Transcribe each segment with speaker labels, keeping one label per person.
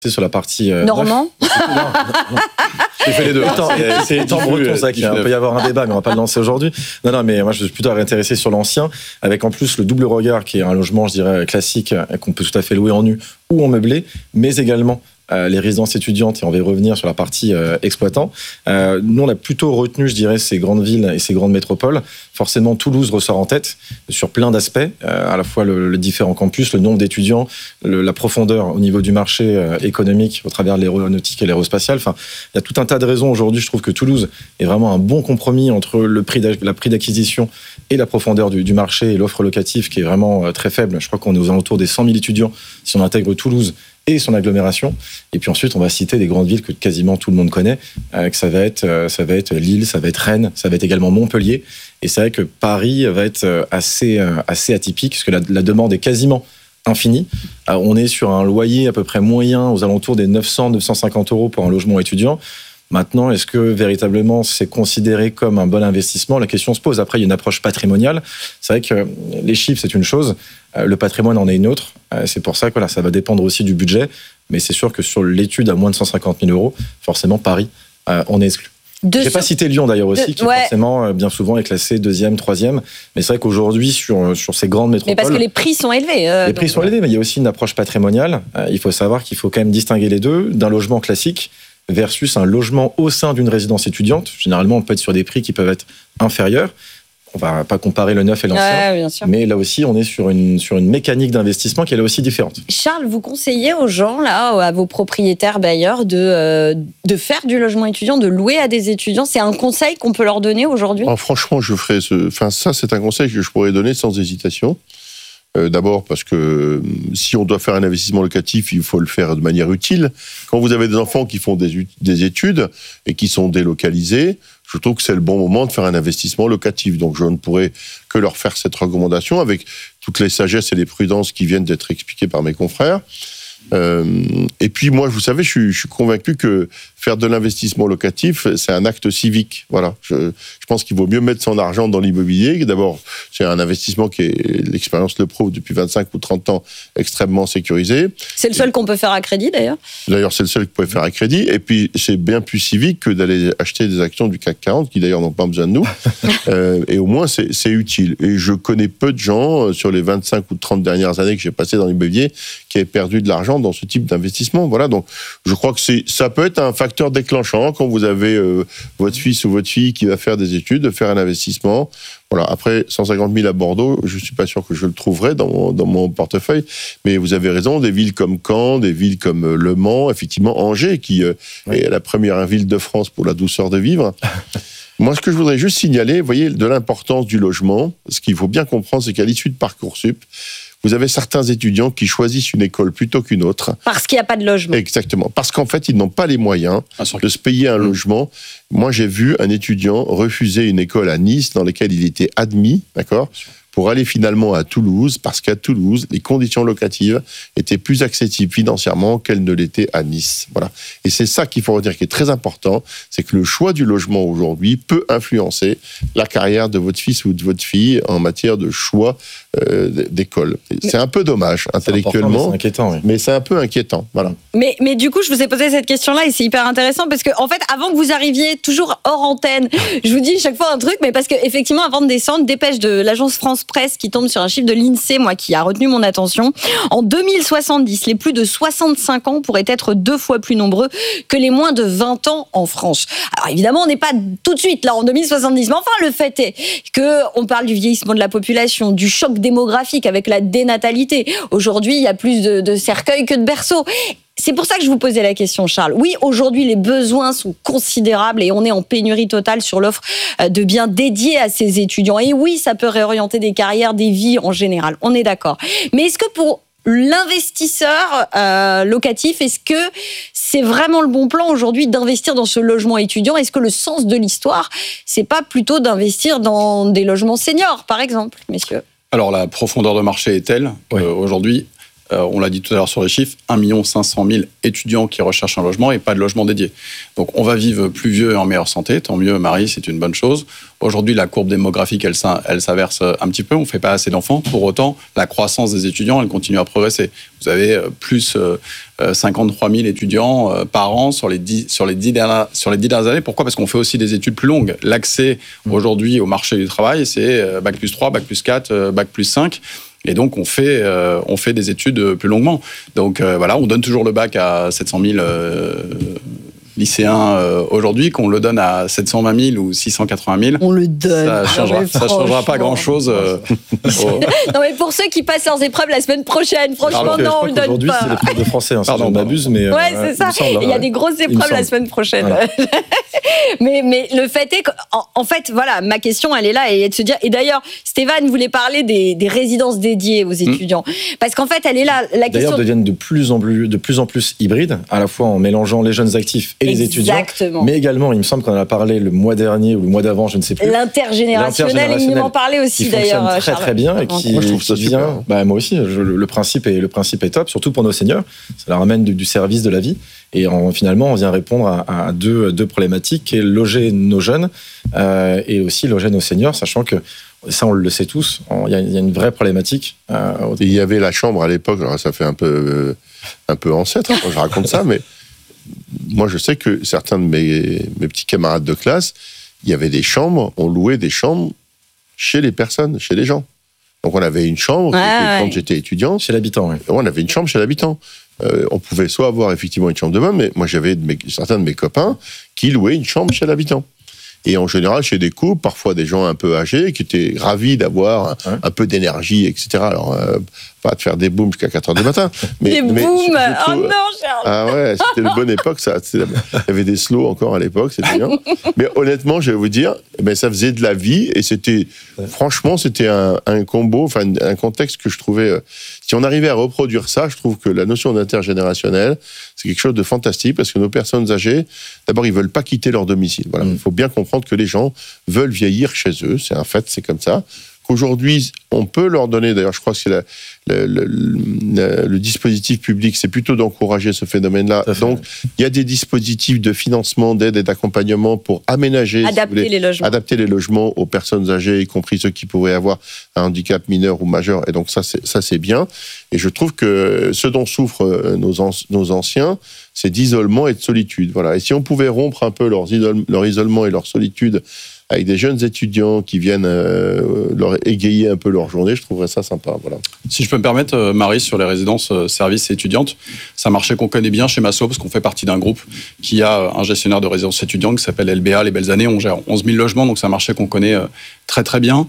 Speaker 1: sur la partie
Speaker 2: normand.
Speaker 1: J'ai fait les deux. C'est étant breton, ça. Il peut y avoir un débat, mais on va pas le lancer aujourd'hui. Non, mais moi, je suis plutôt intéressé sur l'ancien, avec en plus le double regard, qui est un logement, je dirais, classique, qu'on peut tout à fait louer en nu ou en meublé, mais également les résidences étudiantes, et on va y revenir sur la partie exploitant. Nous, on a plutôt retenu, je dirais, ces grandes villes et ces grandes métropoles. Forcément, Toulouse ressort en tête sur plein d'aspects, à la fois le différent campus, le nombre d'étudiants, la profondeur au niveau du marché économique au travers de l'aéronautique et l'aérospatiale. Enfin, il y a tout un tas de raisons aujourd'hui. Je trouve que Toulouse est vraiment un bon compromis entre la prix d'acquisition et la profondeur du marché et l'offre locative qui est vraiment très faible. Je crois qu'on est aux alentours des 100 000 étudiants si on intègre Toulouse et son agglomération. Et puis ensuite, on va citer des grandes villes que quasiment tout le monde connaît, que ça va être Lille, ça va être Rennes, ça va être également Montpellier. Et c'est vrai que Paris va être assez atypique, parce que la demande est quasiment infinie. On est sur un loyer à peu près moyen aux alentours des 900-950 € pour un logement étudiant. Maintenant, est-ce que véritablement c'est considéré comme un bon investissement ? La question se pose. Après, il y a une approche patrimoniale. C'est vrai que les chiffres, c'est une chose. Le patrimoine en est une autre. C'est pour ça que ça va dépendre aussi du budget. Mais c'est sûr que sur l'étude à moins de 150 000 €, forcément, Paris, on est exclu. Je n'ai pas cité Lyon d'ailleurs aussi, qui forcément bien souvent est classé 2e, 3e. Mais c'est vrai qu'aujourd'hui, sur ces grandes métropoles...
Speaker 2: Mais parce que les prix sont élevés.
Speaker 1: Les prix sont élevés, mais il y a aussi une approche patrimoniale. Il faut savoir qu'il faut quand même distinguer les deux d'un logement classique versus un logement au sein d'une résidence étudiante. Généralement, on peut être sur des prix qui peuvent être inférieurs. On ne va pas comparer le neuf et l'ancien, mais là aussi, on est sur une mécanique d'investissement qui est là aussi différente.
Speaker 2: Charles, vous conseillez aux gens, là, à vos propriétaires bailleurs, de faire du logement étudiant, de louer à des étudiants. C'est un conseil qu'on peut leur donner aujourd'hui ?
Speaker 3: Franchement, ça, c'est un conseil que je pourrais donner sans hésitation. D'abord parce que si on doit faire un investissement locatif, il faut le faire de manière utile. Quand vous avez des enfants qui font des études et qui sont délocalisés, je trouve que c'est le bon moment de faire un investissement locatif. Donc je ne pourrais que leur faire cette recommandation avec toutes les sagesses et les prudences qui viennent d'être expliquées par mes confrères. Et puis moi, vous savez, je suis convaincu que faire de l'investissement locatif, c'est un acte civique. Voilà. Je pense qu'il vaut mieux mettre son argent dans l'immobilier. D'abord, c'est un investissement qui est, l'expérience le prouve, depuis 25 ou 30 ans, extrêmement sécurisé. C'est le seul
Speaker 2: qu'on peut faire à crédit, d'ailleurs.
Speaker 3: D'ailleurs, c'est le seul qu'on peut faire à crédit. Et puis, c'est bien plus civique que d'aller acheter des actions du CAC 40, qui d'ailleurs n'ont pas besoin de nous. Et au moins, c'est utile. Et je connais peu de gens, sur les 25 ou 30 dernières années que j'ai passées dans l'immobilier, qui aient perdu de l'argent dans ce type d'investissement. Voilà, donc je crois que ça peut être un facteur déclenchant quand vous avez votre fils ou votre fille qui va faire des études, de faire un investissement. Voilà. Après, 150 000 à Bordeaux, je suis pas sûr que je le trouverai dans mon portefeuille, mais vous avez raison, des villes comme Caen, des villes comme Le Mans, effectivement Angers, qui est la première ville de France pour la douceur de vivre. Moi, ce que je voudrais juste signaler, vous voyez, de l'importance du logement, ce qu'il faut bien comprendre, c'est qu'à l'issue de Parcoursup, vous avez certains étudiants qui choisissent une école plutôt qu'une autre.
Speaker 2: Parce qu'il n'y a pas de logement.
Speaker 3: Exactement. Parce qu'en fait, ils n'ont pas les moyens de se payer un logement. Moi, j'ai vu un étudiant refuser une école à Nice dans laquelle il était admis, d'accord, pour aller finalement à Toulouse, parce qu'à Toulouse, les conditions locatives étaient plus accessibles financièrement qu'elles ne l'étaient à Nice. Voilà. Et c'est ça qu'il faut redire qui est très important, c'est que le choix du logement aujourd'hui peut influencer la carrière de votre fils ou de votre fille en matière de choix d'école. C'est un peu dommage, intellectuellement,
Speaker 1: c'est inquiétant, oui.
Speaker 3: Mais c'est un peu inquiétant. Voilà.
Speaker 2: Mais du coup, je vous ai posé cette question-là et c'est hyper intéressant parce que, en fait, avant que vous arriviez, toujours hors antenne, je vous dis chaque fois un truc, mais parce qu'effectivement, avant de descendre, dépêche de l'agence France Presse qui tombe sur un chiffre de l'INSEE, moi, qui a retenu mon attention. En 2070, les plus de 65 ans pourraient être 2 fois plus nombreux que les moins de 20 ans en France. Alors évidemment, on n'est pas tout de suite là en 2070, mais enfin, le fait est qu'on parle du vieillissement de la population, du choc démographique avec la dénatalité. Aujourd'hui, il y a plus de cercueils que de berceaux. C'est pour ça que je vous posais la question, Charles. Oui, aujourd'hui, les besoins sont considérables et on est en pénurie totale sur l'offre de biens dédiés à ces étudiants. Et oui, ça peut réorienter des carrières, des vies en général. On est d'accord. Mais est-ce que pour l'investisseur locatif, est-ce que c'est vraiment le bon plan aujourd'hui d'investir dans ce logement étudiant ? Est-ce que le sens de l'histoire, c'est pas plutôt d'investir dans des logements seniors, par exemple, messieurs ?
Speaker 4: Alors, la profondeur de marché est telle, aujourd'hui, on l'a dit tout à l'heure sur les chiffres, 1 500 000 étudiants qui recherchent un logement et pas de logement dédié. Donc on va vivre plus vieux et en meilleure santé, tant mieux Marie, c'est une bonne chose. Aujourd'hui, la courbe démographique, elle s'inverse un petit peu, on ne fait pas assez d'enfants. Pour autant, la croissance des étudiants, elle continue à progresser. Vous avez plus 53 000 étudiants par an sur les 10 dernières années. Pourquoi ? Parce qu'on fait aussi des études plus longues. L'accès aujourd'hui au marché du travail, c'est Bac plus 3, Bac plus 4, Bac plus 5. Et donc, on fait des études plus longuement. Donc, voilà, on donne toujours le bac à 700 000 lycéens aujourd'hui, qu'on le donne à 720 000 ou 680 000.
Speaker 2: On le donne.
Speaker 4: Ça changera pas grand-chose.
Speaker 2: Non, mais pour ceux qui passent leurs épreuves la semaine prochaine, franchement, non, on le donne
Speaker 1: aujourd'hui,
Speaker 2: pas.
Speaker 1: c'est l'épreuve de français, si je ne m'abuse. Mais,
Speaker 2: ouais, c'est ça. Il y a des grosses épreuves la semaine prochaine. Ouais. mais le fait est qu'en fait, voilà, ma question, elle est là, et de se dire. Et d'ailleurs, Stéphane voulait parler des résidences dédiées aux étudiants, parce qu'en fait, elle est là. La question
Speaker 1: d'ailleurs, deviennent de plus en plus hybrides, à la fois en mélangeant les jeunes actifs et les étudiants, mais également, il me semble qu'on en a parlé le mois dernier ou le mois d'avant, je ne sais plus.
Speaker 2: L'intergénérationnel, il m'en parlait aussi d'ailleurs.
Speaker 1: Qui fonctionne très bien et qui,
Speaker 3: moi je trouve ça
Speaker 1: vient. Moi aussi, le principe est top, surtout pour nos seniors. Ça leur amène du service de la vie. Et finalement, on vient répondre à deux problématiques, qui est loger nos jeunes et aussi loger nos seniors, sachant que ça, on le sait tous, il y a une vraie problématique.
Speaker 3: Il y avait la chambre à l'époque, alors ça fait un peu ancêtre quand je raconte ça, mais moi je sais que certains de mes petits camarades de classe, il y avait des chambres, on louait des chambres chez les personnes, chez les gens. Donc on avait une chambre, quand j'étais étudiant.
Speaker 1: Chez l'habitant, oui.
Speaker 3: On avait une chambre chez l'habitant. On pouvait soit avoir effectivement une chambre de bonne, mais moi j'avais certains de mes copains qui louaient une chambre chez l'habitant. Et en général, chez des couples, parfois des gens un peu âgés, qui étaient ravis d'avoir un peu d'énergie, etc. Alors, pas de faire des booms jusqu'à 4h du matin.
Speaker 2: Des booms. Oh non, Charles.
Speaker 3: Ah ouais, c'était une bonne époque, ça. Il y avait des slows encore à l'époque, c'était bien. Mais honnêtement, je vais vous dire, ça faisait de la vie et franchement, c'était un combo, enfin, un contexte que je trouvais, si on arrivait à reproduire ça, je trouve que la notion d'intergénérationnel, c'est quelque chose de fantastique parce que nos personnes âgées, d'abord, ils veulent pas quitter leur domicile. Voilà. Il faut bien comprendre que les gens veulent vieillir chez eux. C'est un fait, c'est comme ça. Qu'aujourd'hui, on peut leur donner, d'ailleurs, je crois que c'est le dispositif public, c'est plutôt d'encourager ce phénomène-là. Donc, il y a des dispositifs de financement, d'aide et d'accompagnement pour aménager, adapter les logements aux personnes âgées, y compris ceux qui pourraient avoir un handicap mineur ou majeur. Et donc, ça c'est bien. Et je trouve que ce dont souffrent nos anciens, c'est d'isolement et de solitude. Voilà. Et si on pouvait rompre un peu leur isolement et leur solitude avec des jeunes étudiants qui viennent leur égayer un peu leur journée, je trouverais ça sympa. Voilà.
Speaker 4: Si je peux me permettre, Marie, sur les résidences services étudiantes, c'est un marché qu'on connaît bien chez Massot, parce qu'on fait partie d'un groupe qui a un gestionnaire de résidences étudiantes qui s'appelle LBA, Les Belles Années. On gère 11 000 logements, donc c'est un marché qu'on connaît très très bien.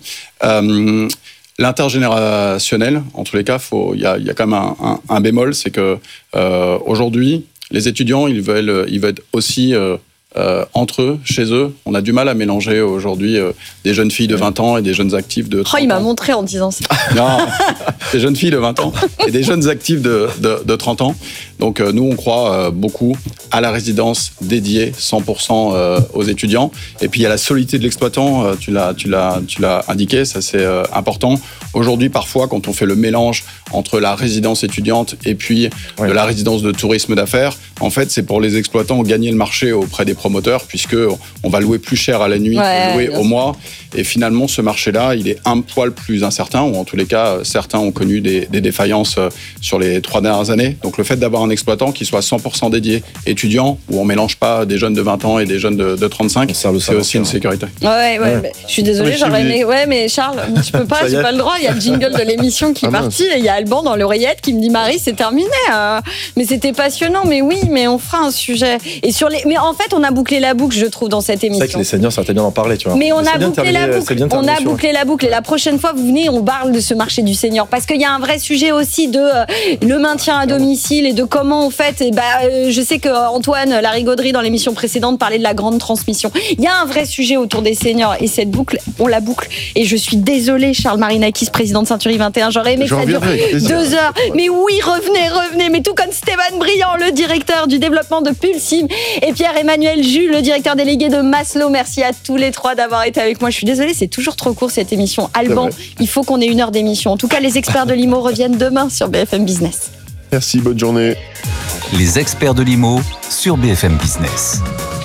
Speaker 4: L'intergénérationnel, en tous les cas, il y a quand même un bémol, c'est que aujourd'hui, les étudiants, ils veulent aussi entre eux, chez eux. On a du mal à mélanger aujourd'hui des jeunes filles de 20 ans et des jeunes actifs de 30 ans.
Speaker 2: Il m'a montré en disant ça.
Speaker 4: Non, des jeunes filles de 20 ans et des jeunes actifs de 30 ans. Donc nous, on croit beaucoup à la résidence dédiée 100% aux étudiants. Et puis il y a la solidité de l'exploitant, tu l'as indiqué, ça c'est important. Aujourd'hui, parfois, quand on fait le mélange entre la résidence étudiante et puis de la résidence de tourisme d'affaires, en fait, c'est pour les exploitants gagner le marché auprès des promoteurs, puisque on va louer plus cher à la nuit que louer au mois. Et finalement, ce marché-là, il est un poil plus incertain, ou en tous les cas, certains ont connu des défaillances sur les 3 dernières années. Donc le fait d'avoir un exploitant qui soit 100% dédié étudiant, où on ne mélange pas des jeunes de 20 ans et des jeunes de 35, c'est aussi une sécurité.
Speaker 2: Ouais. Je suis désolée, j'aurais aimé... Ouais, mais Charles, je peux pas, j'ai pas le droit. Il y a le jingle de l'émission qui est parti, et il y a Alban dans l'oreillette qui me dit « Marie, c'est terminé. Mais c'était passionnant, mais oui, mais on fera un sujet. » Mais en fait, on a bouclé la boucle, je trouve, dans cette émission.
Speaker 1: C'est vrai que les seniors, ça t'a bien d'en parler, tu vois.
Speaker 2: Mais on a bouclé la boucle. On a bouclé la boucle. Et la prochaine fois, vous venez, on parle de ce marché du senior. Parce qu'il y a un vrai sujet aussi de le maintien à domicile et de comment comment on fait. Je sais que Antoine Larigauderie dans l'émission précédente parlait de la grande transmission. Il y a un vrai sujet autour des seniors et cette boucle, on la boucle. Et je suis désolée, Charles Marinakis, président de Century 21, j'aurais aimé que ça dure 2 heures. Mais oui, revenez. Mais tout comme Stéphane Briand, le directeur du développement de Pulsim, et Pierre-Emmanuel Jules, le directeur délégué de Maslow. Merci à tous les 3 d'avoir été avec moi. Je suis désolée, c'est toujours trop court cette émission. Alban, il faut qu'on ait 1 heure d'émission. En tout cas, les experts de l'IMO reviennent demain sur BFM Business.
Speaker 3: Merci, bonne journée.
Speaker 5: Les experts de l'IMO sur BFM Business.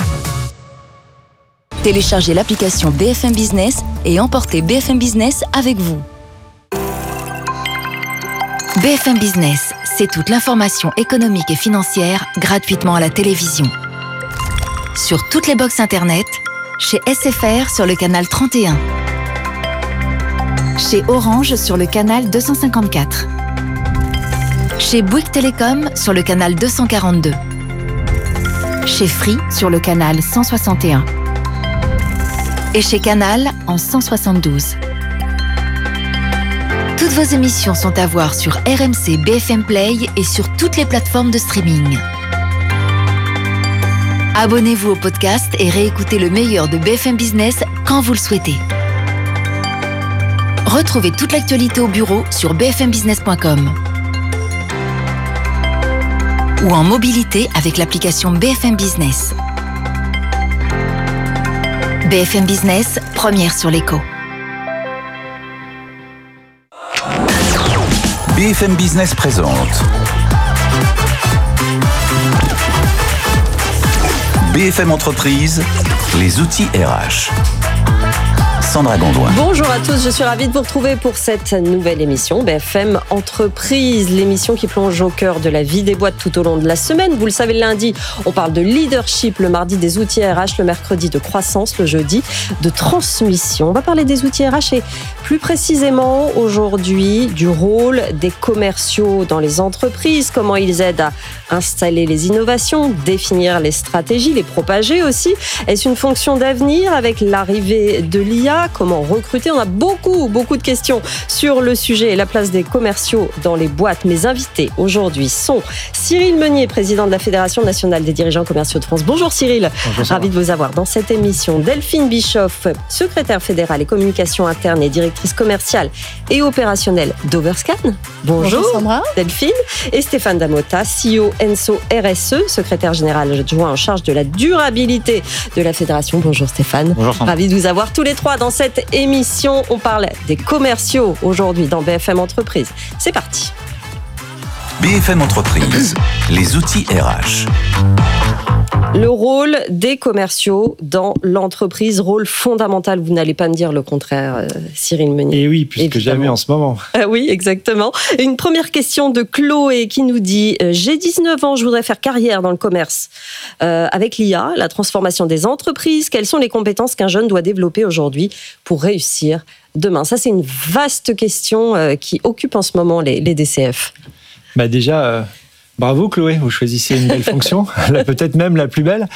Speaker 6: Téléchargez l'application BFM Business et emportez BFM Business avec vous. BFM Business, c'est toute l'information économique et financière gratuitement à la télévision. Sur toutes les box internet, chez SFR sur le canal 31. Chez Orange sur le canal 254. Chez Bouygues Télécom sur le canal 242. Chez Free sur le canal 161. Et chez Canal en 172. Toutes vos émissions sont à voir sur RMC BFM Play et sur toutes les plateformes de streaming. Abonnez-vous au podcast et réécoutez le meilleur de BFM Business quand vous le souhaitez. Retrouvez toute l'actualité au bureau sur bfmbusiness.com ou en mobilité avec l'application BFM Business. BFM Business, première sur l'écho.
Speaker 5: BFM Business présente BFM Entreprise, les outils RH. Sandra Gondouin.
Speaker 7: Bonjour à tous, je suis ravie de vous retrouver pour cette nouvelle émission BFM Entreprise, l'émission qui plonge au cœur de la vie des boîtes tout au long de la semaine. Vous le savez, le lundi, on parle de leadership, le mardi des outils RH, le mercredi de croissance, le jeudi de transmission. On va parler des outils RH et plus précisément aujourd'hui du rôle des commerciaux dans les entreprises, comment ils aident à installer les innovations, définir les stratégies, les propager aussi. Est-ce une fonction d'avenir avec l'arrivée de l'IA? Comment recruter? On a beaucoup de questions sur le sujet et la place des commerciaux dans les boîtes. Mes invités aujourd'hui sont Cyril Meunier, président de la Fédération nationale des dirigeants commerciaux de France. Bonjour Cyril, ravi de vous avoir dans cette émission. Delphine Bischoff, secrétaire fédérale et communication interne et directrice commerciale et opérationnelle d'Overscan. Bonjour
Speaker 2: Sandra.
Speaker 7: Delphine. Et Stéphane Damota, CEO Enso RSE, secrétaire général adjoint en charge de la durabilité de la Fédération. Bonjour Stéphane.
Speaker 1: Bonjour Sandra.
Speaker 7: Ravi de vous avoir tous les 3 dans cette émission. On parle des commerciaux aujourd'hui dans BFM Entreprise. C'est parti.
Speaker 5: BFM Entreprise, les outils RH.
Speaker 7: Le rôle des commerciaux dans l'entreprise, rôle fondamental. Vous n'allez pas me dire le contraire, Cyril Meunier.
Speaker 1: Et oui, puisque jamais en ce moment.
Speaker 7: Oui, exactement. Une première question de Chloé qui nous dit « J'ai 19 ans, je voudrais faire carrière dans le commerce. Avec l'IA, la transformation des entreprises, quelles sont les compétences qu'un jeune doit développer aujourd'hui pour réussir demain ?» Ça, c'est une vaste question qui occupe en ce moment les DCF.
Speaker 8: Déjà, bravo Chloé, vous choisissez une belle fonction, peut-être même la plus belle.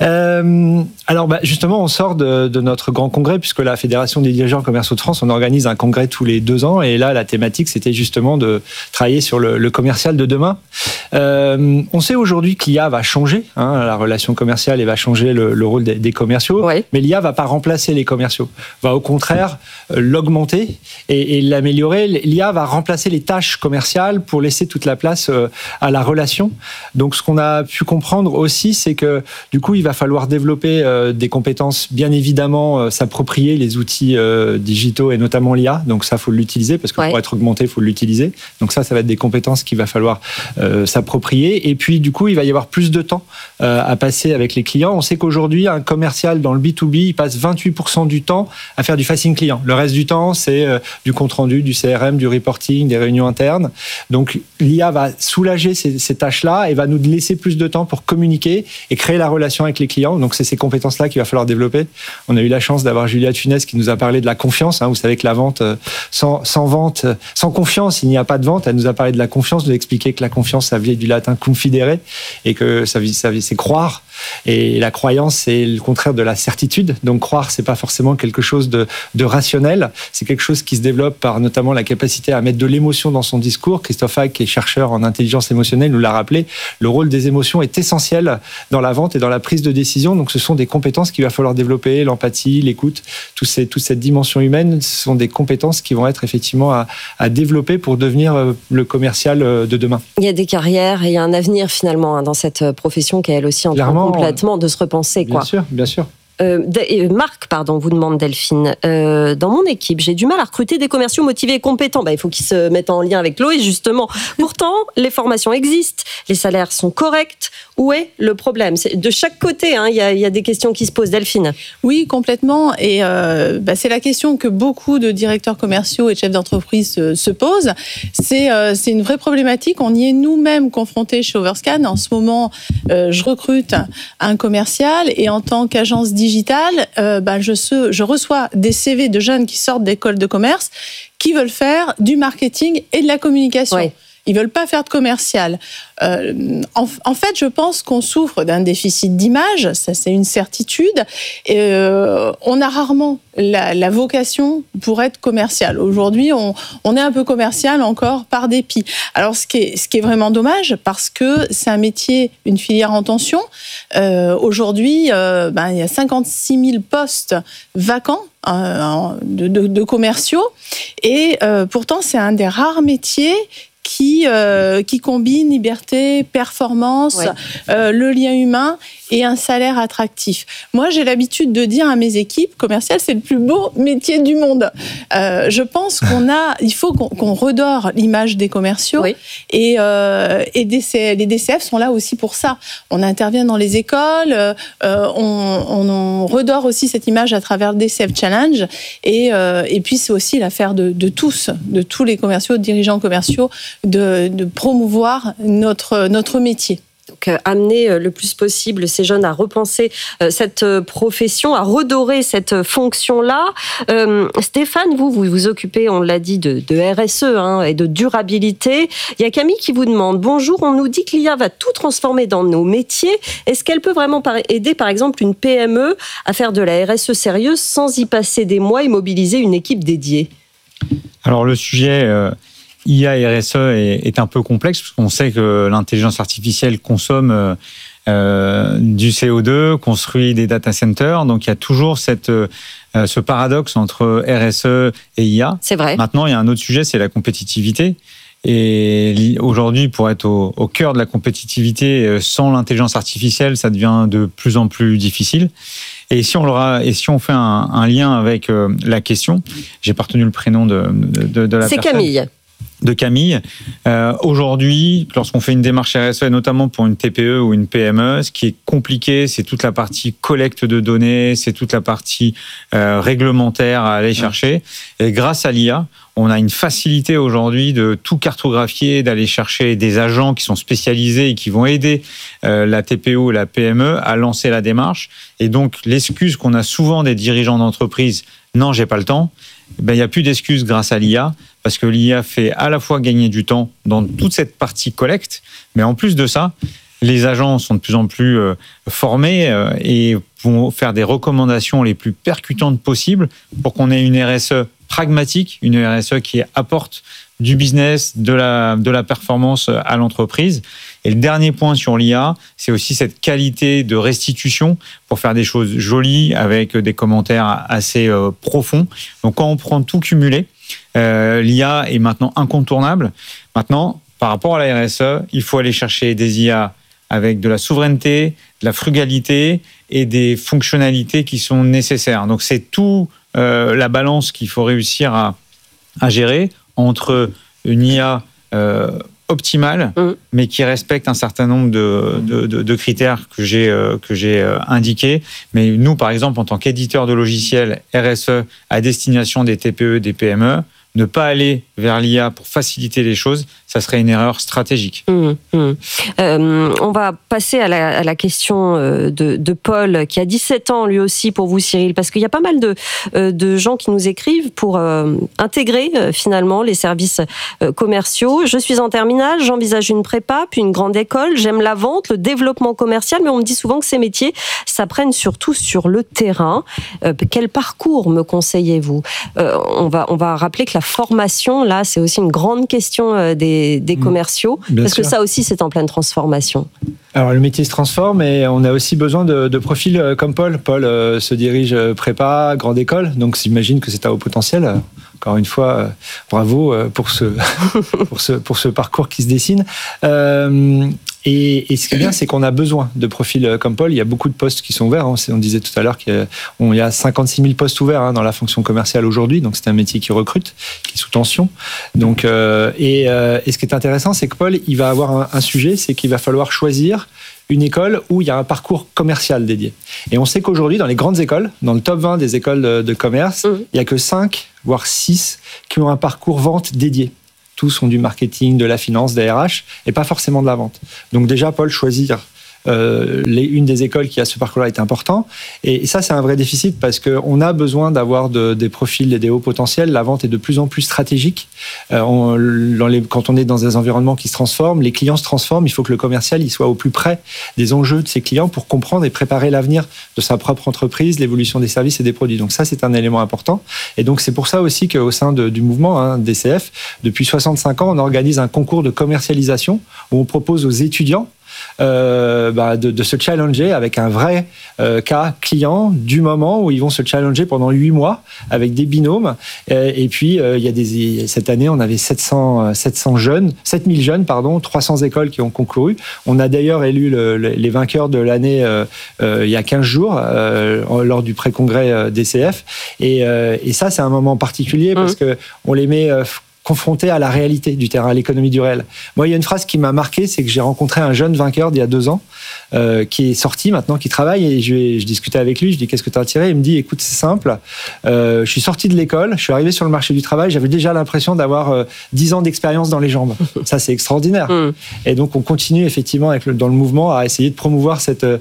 Speaker 8: Alors justement, on sort de notre grand congrès, puisque la Fédération des dirigeants commerciaux de France, on organise un congrès tous les 2 ans, et là la thématique c'était justement de travailler sur le commercial de demain. On sait aujourd'hui que l'IA va changer, la relation commerciale, et va changer le rôle des commerciaux,
Speaker 7: oui.
Speaker 8: Mais l'IA va pas remplacer les commerciaux, va au contraire l'augmenter et l'améliorer. L'IA va remplacer les tâches commerciales pour laisser toute la place à la relation. Donc ce qu'on a pu comprendre aussi, c'est que du coup il va falloir développer des compétences, bien évidemment s'approprier les outils digitaux et notamment l'IA. Donc ça, faut l'utiliser parce que pour être augmenté, il faut l'utiliser. Donc ça va être des compétences qu'il va falloir s'approprier. Et puis du coup, il va y avoir plus de temps à passer avec les clients. On sait qu'aujourd'hui, un commercial dans le B2B, il passe 28% du temps à faire du facing client. Le reste du temps, c'est du compte rendu, du CRM, du reporting, des réunions internes. Donc l'IA va soulager ces tâches-là et va nous laisser plus de temps pour communiquer et créer la relation avec les clients. Donc c'est ces compétences-là qu'il va falloir développer. On a eu la chance d'avoir Julia Tunes qui nous a parlé de la confiance. Vous savez que la vente, sans vente, sans confiance, il n'y a pas de vente. Elle nous a parlé de la confiance, nous a expliqué que la confiance, ça vient du latin confidere et que ça c'est croire. Et la croyance, c'est le contraire de la certitude. Donc croire, c'est pas forcément quelque chose de rationnel. C'est quelque chose qui se développe par notamment la capacité à mettre de l'émotion dans son discours. Christophe Hack, qui est chercheur en intelligence émotionnelle, nous l'a rappelé. Le rôle des émotions est essentiel dans la vente et dans la prise de décision. Donc ce sont des compétences qu'il va falloir développer, l'empathie, l'écoute, toute cette dimension humaine, ce sont des compétences qui vont être effectivement à développer pour devenir le commercial de demain.
Speaker 7: Il y a des carrières et il y a un avenir finalement dans cette profession qui est elle aussi en train complètement de se repenser.
Speaker 8: Bien sûr, bien sûr.
Speaker 7: Marc, vous demande Delphine. Dans mon équipe, j'ai du mal à recruter des commerciaux motivés et compétents. Il faut qu'ils se mettent en lien avec Chloé, justement. Pourtant, les formations existent, les salaires sont corrects. Où est le problème ? C'est de chaque côté, il y a des questions qui se posent. Delphine ?
Speaker 9: Oui, complètement. Et c'est la question que beaucoup de directeurs commerciaux et de chefs d'entreprise se posent. C'est une vraie problématique. On y est nous-mêmes confrontés chez Overscan. En ce moment, je recrute un commercial et en tant qu'agence digitale, je reçois des CV de jeunes qui sortent d'écoles de commerce qui veulent faire du marketing et de la communication. Oui. Ils veulent pas faire de commercial. En fait, je pense qu'on souffre d'un déficit d'image, ça c'est une certitude. Et, on a rarement la vocation pour être commercial. Aujourd'hui, on est un peu commercial encore par dépit. Alors, ce qui est vraiment dommage, parce que c'est un métier, une filière en tension. Aujourd'hui, il y a 56 000 postes vacants de commerciaux. Et pourtant, c'est un des rares métiers qui combine liberté, performance, le lien humain et un salaire attractif. Moi, j'ai l'habitude de dire à mes équipes commerciales, c'est le plus beau métier du monde. Je pense il faut qu'on redore l'image des commerciaux et les DCF sont là aussi pour ça. On intervient dans les écoles, on redore aussi cette image à travers le DCF Challenge et puis c'est aussi l'affaire de tous les commerciaux, de dirigeants commerciaux, de promouvoir notre métier.
Speaker 7: Donc, amener le plus possible ces jeunes à repenser cette profession, à redorer cette fonction-là. Stéphane, vous vous occupez, on l'a dit, de RSE et de durabilité. Il y a Camille qui vous demande, bonjour, on nous dit que l'IA va tout transformer dans nos métiers. Est-ce qu'elle peut vraiment aider, par exemple, une PME à faire de la RSE sérieuse sans y passer des mois et mobiliser une équipe dédiée ?
Speaker 10: Alors, le sujet... IA et RSE est un peu complexe parce qu'on sait que l'intelligence artificielle consomme du CO2, construit des data centers. Donc, il y a toujours ce paradoxe entre RSE et IA.
Speaker 7: C'est vrai.
Speaker 10: Maintenant, il y a un autre sujet, c'est la compétitivité. Et aujourd'hui, pour être au cœur de la compétitivité, sans l'intelligence artificielle, ça devient de plus en plus difficile. Et si on fait un lien avec la question, j'ai pas retenu le prénom de la personne.
Speaker 7: C'est Camille.
Speaker 10: De Camille. Aujourd'hui, lorsqu'on fait une démarche RSE, notamment pour une TPE ou une PME, ce qui est compliqué, c'est toute la partie collecte de données, c'est toute la partie réglementaire à aller chercher. Et grâce à l'IA, on a une facilité aujourd'hui de tout cartographier, d'aller chercher des agents qui sont spécialisés et qui vont aider la TPE ou la PME à lancer la démarche. Et donc, l'excuse qu'on a souvent des dirigeants d'entreprise, non, j'ai pas le temps, il n'y a plus d'excuses grâce à l'IA, parce que l'IA fait à la fois gagner du temps dans toute cette partie collecte, mais en plus de ça, les agents sont de plus en plus formés et vont faire des recommandations les plus percutantes possibles pour qu'on ait une RSE pragmatique, une RSE qui apporte du business, de la performance à l'entreprise. Et le dernier point sur l'IA, c'est aussi cette qualité de restitution pour faire des choses jolies avec des commentaires assez profonds. Donc quand on prend tout cumulé, l'IA est maintenant incontournable. Maintenant, par rapport à la RSE, il faut aller chercher des IA avec de la souveraineté, de la frugalité et des fonctionnalités qui sont nécessaires. Donc c'est tout la balance qu'il faut réussir à gérer entre une IA optimale, mais qui respecte un certain nombre de critères que j'ai indiqués. Mais nous, par exemple, en tant qu'éditeur de logiciels RSE à destination des TPE, des PME, ne pas aller vers l'IA pour faciliter les choses, ça serait une erreur stratégique.
Speaker 7: On va passer à la question de Paul, qui a 17 ans lui aussi, pour vous Cyril, parce qu'il y a pas mal de gens qui nous écrivent pour intégrer finalement les services commerciaux. Je suis en terminale, j'envisage une prépa, puis une grande école, j'aime la vente, le développement commercial, mais on me dit souvent que ces métiers s'apprennent surtout sur le terrain. Quel parcours me conseillez-vous ? On va rappeler que la formation, là, c'est aussi une grande question des commerciaux, parce que ça aussi, c'est en pleine transformation.
Speaker 8: Alors, le métier se transforme et on a aussi besoin de profils comme Paul. Paul se dirige prépa, grande école, donc j'imagine que c'est à haut potentiel. Encore une fois, bravo pour ce parcours qui se dessine. Et ce qui est bien, c'est qu'on a besoin de profils comme Paul. Il y a beaucoup de postes qui sont ouverts. On disait tout à l'heure qu'il y a 56 000 postes ouverts dans la fonction commerciale aujourd'hui. Donc, c'est un métier qui recrute, qui est sous tension. Donc, et ce qui est intéressant, c'est que Paul, il va avoir un sujet, c'est qu'il va falloir choisir une école où il y a un parcours commercial dédié. Et on sait qu'aujourd'hui, dans les grandes écoles, dans le top 20 des écoles de commerce, il n'y a que 5, voire 6 qui ont un parcours vente dédié. Tous ont du marketing, de la finance, des RH, et pas forcément de la vente. Donc déjà, Paul, choisir une des écoles qui a ce parcours-là est important. Et ça, c'est un vrai déficit parce qu'on a besoin d'avoir des profils et des hauts potentiels. La vente est de plus en plus stratégique. Quand on est dans des environnements qui se transforment, les clients se transforment. Il faut que le commercial il soit au plus près des enjeux de ses clients pour comprendre et préparer l'avenir de sa propre entreprise, l'évolution des services et des produits. Donc ça, c'est un élément important. Et donc, c'est pour ça aussi qu'au sein du mouvement DCF, depuis 65 ans, on organise un concours de commercialisation où on propose aux étudiants de se challenger avec un vrai cas client du moment où ils vont se challenger pendant 8 mois avec des binômes. Et puis, cette année, on avait 7000 jeunes, 300 écoles qui ont concouru. On a d'ailleurs élu les vainqueurs de l'année il y a 15 jours lors du pré-congrès DCF. Et ça, c'est un moment particulier parce qu'on les met confrontés à la réalité du terrain, à l'économie du réel. Moi, il y a une phrase qui m'a marqué, c'est que j'ai rencontré un jeune vainqueur d'il y a 2 ans, qui est sorti maintenant, qui travaille, et je discutais avec lui, je dis qu'est-ce que tu as tiré ? Il me dit écoute, c'est simple, je suis sorti de l'école, je suis arrivé sur le marché du travail, j'avais déjà l'impression d'avoir 10 ans d'expérience dans les jambes. Ça, c'est extraordinaire. Et donc, on continue effectivement dans le mouvement à essayer de promouvoir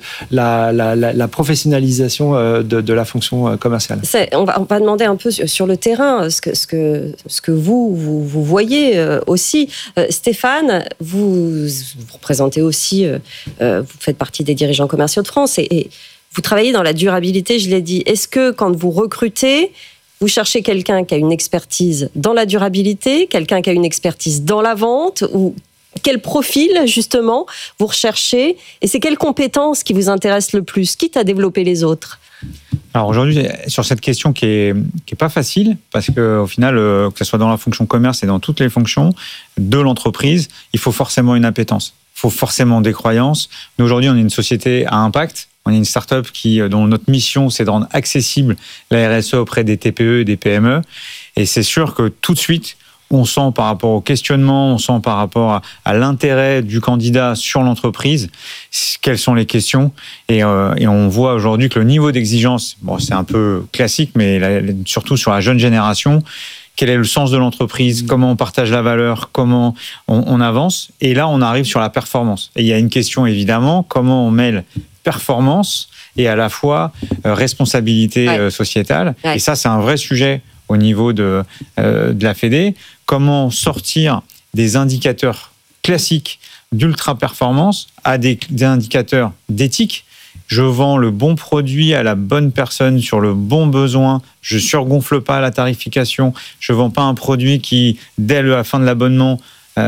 Speaker 8: la professionnalisation de la fonction commerciale.
Speaker 7: On va demander un peu sur le terrain ce que vous voyez aussi. Stéphane, vous représentez aussi, vous faites partie des dirigeants commerciaux de France et vous travaillez dans la durabilité, je l'ai dit. Est-ce que quand vous recrutez, vous cherchez quelqu'un qui a une expertise dans la durabilité, quelqu'un qui a une expertise dans la vente, ou quel profil, justement, vous recherchez? Et c'est quelles compétences qui vous intéressent le plus, quitte à développer les autres?
Speaker 10: Alors aujourd'hui, sur cette question qui est pas facile, parce qu'au final, que ce soit dans la fonction commerce et dans toutes les fonctions de l'entreprise, il faut forcément une appétence, il faut forcément des croyances. Nous, aujourd'hui, on est une société à impact. On est une start-up dont notre mission, c'est de rendre accessible la RSE auprès des TPE et des PME. Et c'est sûr que tout de suite, on sent par rapport au questionnement, on sent par rapport à l'intérêt du candidat sur l'entreprise, quelles sont les questions. Et on voit aujourd'hui que le niveau d'exigence, c'est un peu classique, mais surtout sur la jeune génération, quel est le sens de l'entreprise, comment on partage la valeur, comment on avance. Et là, on arrive sur la performance. Et il y a une question, évidemment, comment on mêle performance et à la fois responsabilité sociétale. Ouais. Et ça, c'est un vrai sujet au niveau de la Fédé. Comment sortir des indicateurs classiques d'ultra-performance à des indicateurs d'éthique. Je vends le bon produit à la bonne personne sur le bon besoin. Je ne surgonfle pas la tarification. Je ne vends pas un produit qui, dès la fin de l'abonnement,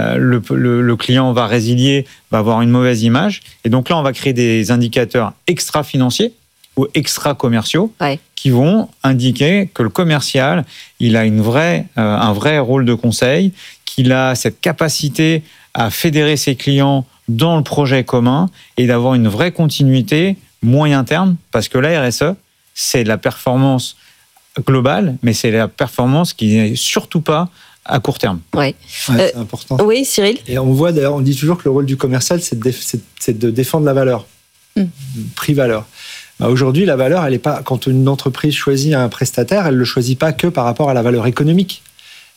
Speaker 10: le client va résilier, va avoir une mauvaise image. Et donc là, on va créer des indicateurs extra-financiers ou extra-commerciaux qui vont indiquer que le commercial, il a un vrai rôle de conseil, qu'il a cette capacité à fédérer ses clients dans le projet commun et d'avoir une vraie continuité moyen terme, parce que la RSE, c'est de la performance globale, mais c'est la performance qui n'est surtout pas à court terme.
Speaker 8: C'est important.
Speaker 7: Oui, Cyril.
Speaker 8: Et on voit d'ailleurs, on dit toujours que le rôle du commercial, c'est de défendre la valeur, prix-valeur. Aujourd'hui, la valeur, elle est pas. Quand une entreprise choisit un prestataire, elle le choisit pas que par rapport à la valeur économique.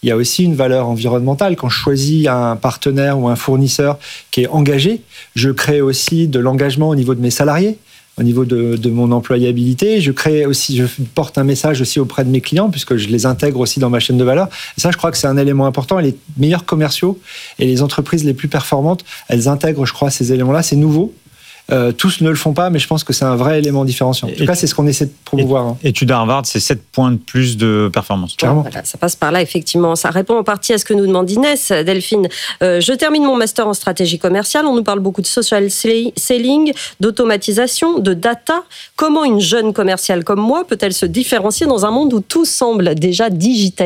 Speaker 8: il y a aussi une valeur environnementale. Quand je choisis un partenaire ou un fournisseur qui est engagé, je crée aussi de l'engagement au niveau de mes salariés, au niveau de mon employabilité. Je porte un message aussi auprès de mes clients, puisque je les intègre aussi dans ma chaîne de valeur. Et ça, je crois que c'est un élément important. Et les meilleurs commerciaux et les entreprises les plus performantes, elles intègrent, je crois, ces éléments-là. C'est nouveau. Tous ne le font pas, mais je pense que c'est un vrai élément différenciant. En tout cas, c'est ce qu'on essaie de promouvoir.
Speaker 10: Étude Harvard, c'est 7 points de plus de performance.
Speaker 8: Clairement.
Speaker 7: Voilà, ça passe par là, effectivement. Ça répond en partie à ce que nous demande Inès. Delphine, je termine mon master en stratégie commerciale. On nous parle beaucoup de social selling, d'automatisation, de data. Comment une jeune commerciale comme moi peut-elle se différencier dans un monde où tout semble déjà digitalisé ?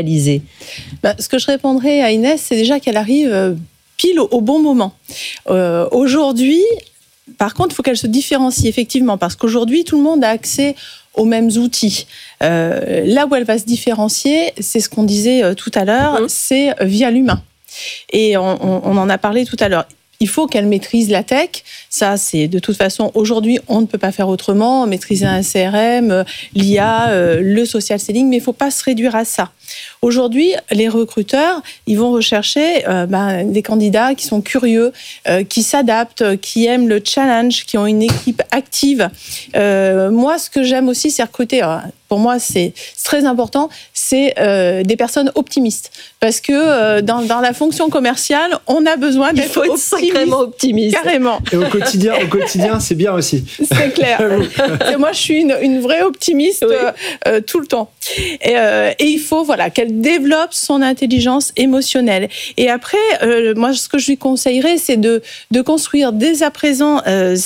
Speaker 9: Ce que je répondrais à Inès, c'est déjà qu'elle arrive pile au bon moment. Aujourd'hui, par contre, il faut qu'elle se différencie, effectivement, parce qu'aujourd'hui, tout le monde a accès aux mêmes outils. Là où elle va se différencier, c'est ce qu'on disait tout à l'heure, c'est via l'humain. Et on en a parlé tout à l'heure. Il faut qu'elle maîtrise la tech. Ça, c'est de toute façon, aujourd'hui, on ne peut pas faire autrement. Maîtriser un CRM, l'IA, le social selling, mais il ne faut pas se réduire à ça. Aujourd'hui, les recruteurs, ils vont rechercher des candidats qui sont curieux, qui s'adaptent, qui aiment le challenge, qui ont une équipe active. Moi, ce que j'aime aussi, c'est recruter. Pour moi, c'est très important. C'est des personnes optimistes, parce que dans la fonction commerciale, on a besoin d'être
Speaker 7: sacrément optimiste.
Speaker 9: Carrément.
Speaker 8: Et au quotidien, c'est bien aussi.
Speaker 9: C'est clair. Et moi, je suis une vraie optimiste tout le temps. Et il faut qu'elle développe son intelligence émotionnelle. Et après, moi, ce que je lui conseillerais, c'est de construire dès à présent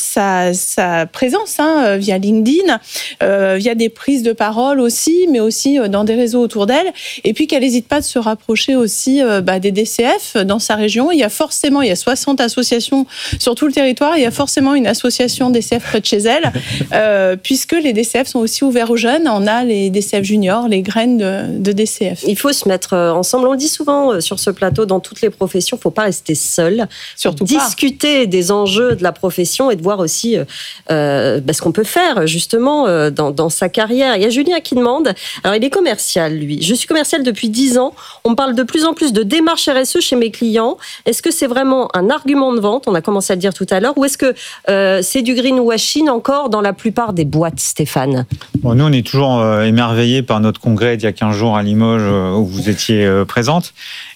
Speaker 9: sa présence via LinkedIn, via des prises de parole aussi, mais aussi dans des réseaux autour d'elle. Et puis qu'elle n'hésite pas de se rapprocher aussi des DCF dans sa région. Il y a 60 associations sur tout le territoire. Il y a forcément une association DCF près de chez elle, puisque les DCF sont aussi ouverts aux jeunes. On a les DCF juniors, les graines de DCF.
Speaker 7: Il faut se mettre ensemble. On le dit souvent sur ce plateau, dans toutes les professions, il ne faut pas rester seul.
Speaker 9: Surtout
Speaker 7: discuter des enjeux de la profession et de voir aussi ce qu'on peut faire justement dans sa carrière. Il y a Julien qui demande, alors il est commercial lui, je suis commercial depuis 10 ans, on me parle de plus en plus de démarches RSE chez mes clients. Est-ce que c'est vraiment un argument de vente, on a commencé à le dire tout à l'heure, ou est-ce que c'est du greenwashing encore dans la plupart des boîtes, Stéphane ?
Speaker 10: Bon, nous, on est toujours émerveillés par notre congrès d'il y a 15 jours à Limoges où vous étiez présente.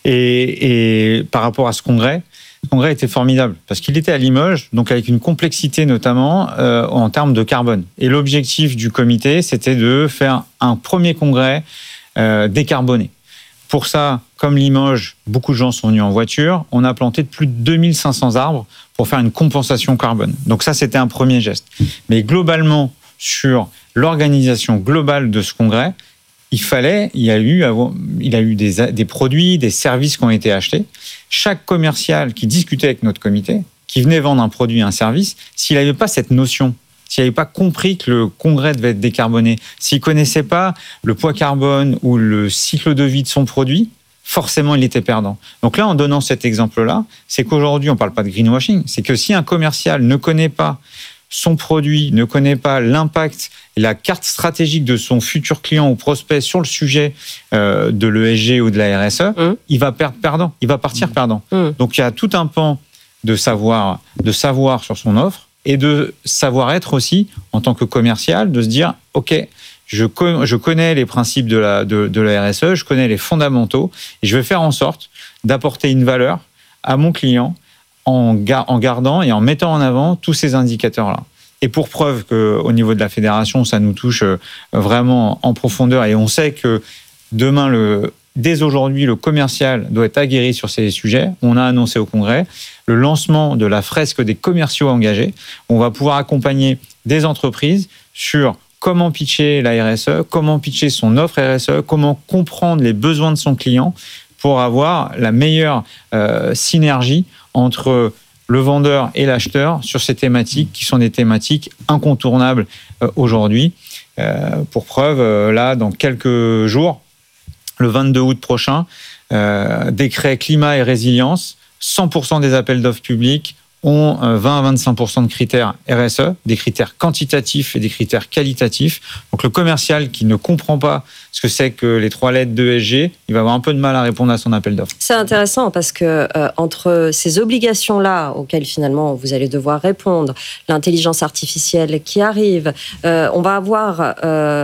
Speaker 10: Et par rapport à ce congrès était formidable parce qu'il était à Limoges, donc avec une complexité notamment en termes de carbone. Et l'objectif du comité, c'était de faire un premier congrès décarboné. Pour ça, comme Limoges, beaucoup de gens sont venus en voiture, on a planté plus de 2500 arbres pour faire une compensation carbone. Donc ça, c'était un premier geste. Mais globalement, sur l'organisation globale de ce congrès, il y a eu des produits, des services qui ont été achetés. Chaque commercial qui discutait avec notre comité, qui venait vendre un produit, un service, s'il n'avait pas cette notion, s'il n'avait pas compris que le congrès devait être décarboné, s'il ne connaissait pas le poids carbone ou le cycle de vie de son produit, forcément, il était perdant. Donc là, en donnant cet exemple-là, c'est qu'aujourd'hui, on ne parle pas de greenwashing, c'est que si un commercial ne connaît pas son produit, ne connaît pas l'impact et la carte stratégique de son futur client ou prospect sur le sujet de l'ESG ou de la RSE, il va perdre perdant, il va partir perdant. Donc il y a tout un pan de savoir sur son offre et de savoir-être aussi en tant que commercial, de se dire ok, je connais les principes de la RSE, je connais les fondamentaux et je vais faire en sorte d'apporter une valeur à mon client en gardant et en mettant en avant tous ces indicateurs-là. Et pour preuve qu'au niveau de la fédération, ça nous touche vraiment en profondeur et on sait que dès aujourd'hui, le commercial doit être aguerri sur ces sujets. On a annoncé au congrès le lancement de la fresque des commerciaux engagés. On va pouvoir accompagner des entreprises sur comment pitcher la RSE, comment pitcher son offre RSE, comment comprendre les besoins de son client pour avoir la meilleure synergie entre le vendeur et l'acheteur sur ces thématiques qui sont des thématiques incontournables aujourd'hui. Pour preuve, là, dans quelques jours, le 22 août prochain, décret climat et résilience, 100% des appels d'offres publics ont 20 à 25% de critères RSE, des critères quantitatifs et des critères qualitatifs. Donc le commercial qui ne comprend pas ce que c'est que les 3 lettres d'ESG, il va avoir un peu de mal à répondre à son appel d'offres.
Speaker 7: C'est intéressant parce que entre ces obligations-là auxquelles finalement vous allez devoir répondre, l'intelligence artificielle qui arrive, on va avoir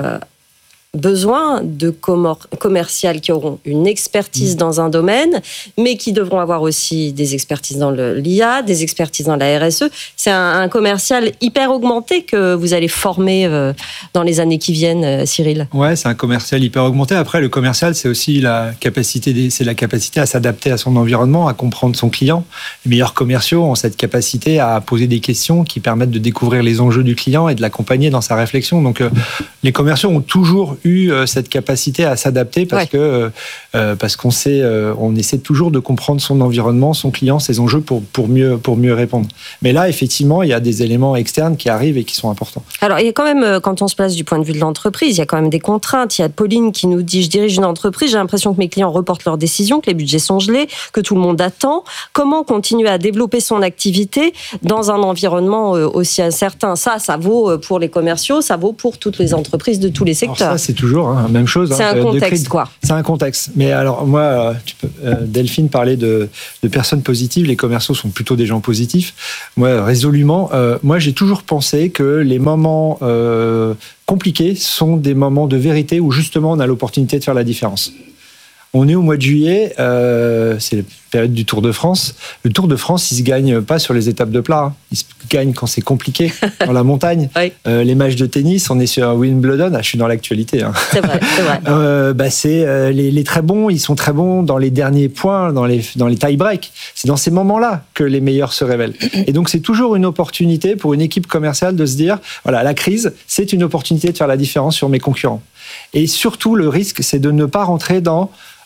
Speaker 7: besoin de commerciaux qui auront une expertise dans un domaine, mais qui devront avoir aussi des expertises dans l'IA, des expertises dans la RSE. C'est un commercial hyper augmenté que vous allez former dans les années qui viennent, Cyril.
Speaker 8: Ouais, c'est un commercial hyper augmenté. Après, le commercial, c'est aussi la capacité à s'adapter à son environnement, à comprendre son client. Les meilleurs commerciaux ont cette capacité à poser des questions qui permettent de découvrir les enjeux du client et de l'accompagner dans sa réflexion. Donc, les commerciaux ont toujours eu cette capacité à s'adapter parce qu'on sait, on essaie toujours de comprendre son environnement, son client, ses enjeux pour mieux répondre. Mais là, effectivement, il y a des éléments externes qui arrivent et qui sont importants.
Speaker 7: Alors, il y a quand même, quand on se place du point de vue de l'entreprise, il y a quand même des contraintes. Il y a Pauline qui nous dit: je dirige une entreprise, j'ai l'impression que mes clients reportent leurs décisions, que les budgets sont gelés, que tout le monde attend. Comment continuer à développer son activité dans un environnement aussi incertain? Ça vaut pour les commerciaux, ça vaut pour toutes les entreprises de tous les secteurs.
Speaker 8: Alors ça, c'est toujours même chose.
Speaker 7: C'est un contexte, quoi.
Speaker 8: C'est un contexte. Mais alors, moi, Delphine parlait de personnes positives. Les commerciaux sont plutôt des gens positifs. Moi, résolument, j'ai toujours pensé que les moments compliqués sont des moments de vérité où justement on a l'opportunité de faire la différence. On est au mois de juillet, c'est la période du Tour de France. Le Tour de France, il se gagne pas sur les étapes de plat. Il se gagne quand c'est compliqué, dans la montagne. Oui. Les matchs de tennis, on est sur Wimbledon. Je suis dans l'actualité.
Speaker 7: C'est vrai, c'est vrai.
Speaker 8: Les très bons, ils sont très bons dans les derniers points, dans les tie-breaks. C'est dans ces moments-là que les meilleurs se révèlent. Et donc, c'est toujours une opportunité pour une équipe commerciale de se dire, voilà, la crise, c'est une opportunité de faire la différence sur mes concurrents. Et surtout, le risque, c'est de ne pas rentrer dans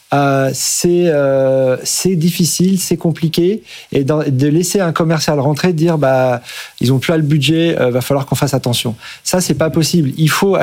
Speaker 8: c'est difficile, c'est compliqué, et de laisser un commercial rentrer, de dire ils ont plus le budget, va falloir qu'on fasse attention. Ça, c'est pas possible. Il faut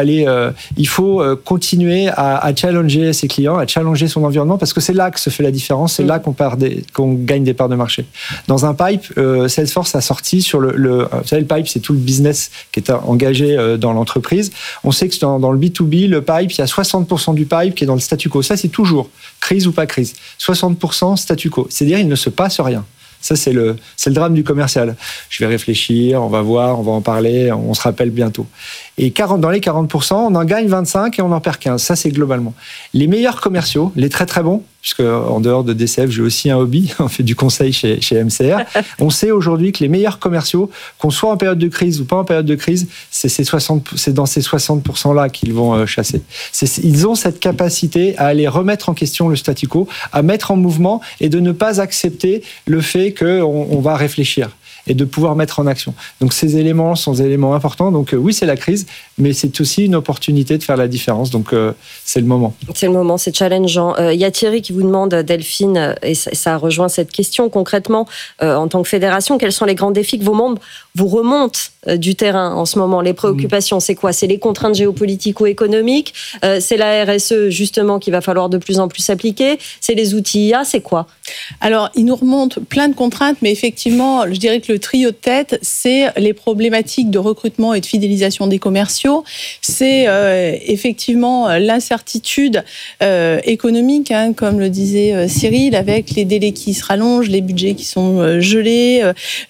Speaker 8: continuer à challenger ses clients, à challenger son environnement, parce que c'est là que se fait la différence, c'est là qu'on gagne des parts de marché. Dans un pipe, Salesforce a sorti sur vous savez, le pipe, c'est tout le business qui est engagé dans l'entreprise. On sait que dans le B2B, le pipe, il y a 60% du pipe qui est dans le statu quo. Ça, c'est toujours crise ou pas crise. 60% statu quo. C'est-à-dire, il ne se passe rien. Ça, c'est le drame du commercial. Je vais réfléchir, on va voir, on va en parler, on se rappelle bientôt. Et dans les 40%, on en gagne 25 et on en perd 15. Ça, c'est globalement. Les meilleurs commerciaux, les très très bons, puisque en dehors de DCF, j'ai aussi un hobby, on fait du conseil chez MCR. On sait aujourd'hui que les meilleurs commerciaux, qu'on soit en période de crise ou pas en période de crise, c'est dans ces 60%-là qu'ils vont chasser. Ils ont cette capacité à aller remettre en question le statu quo, à mettre en mouvement et de ne pas accepter le fait qu'on va réfléchir et de pouvoir mettre en action. Donc ces éléments sont des éléments importants. Donc oui, c'est la crise, mais c'est aussi une opportunité de faire la différence. Donc c'est le moment. C'est le moment, c'est challengeant. Il y a Thierry qui vous demande, Delphine, et ça rejoint cette question concrètement, en tant que fédération, quels sont les grands défis que vos membres vous remontent du terrain en ce moment? Les préoccupations, c'est quoi? C'est les contraintes géopolitico-économiques, c'est la RSE justement qu'il va falloir de plus en plus s'appliquer, c'est les outils IA, c'est quoi?
Speaker 9: Alors, il nous remonte plein de contraintes, mais effectivement, je dirais que le trio de tête, c'est les problématiques de recrutement et de fidélisation des commerciaux, c'est effectivement l'incertitude économique, comme le disait Cyril, avec les délais qui se rallongent, les budgets qui sont gelés,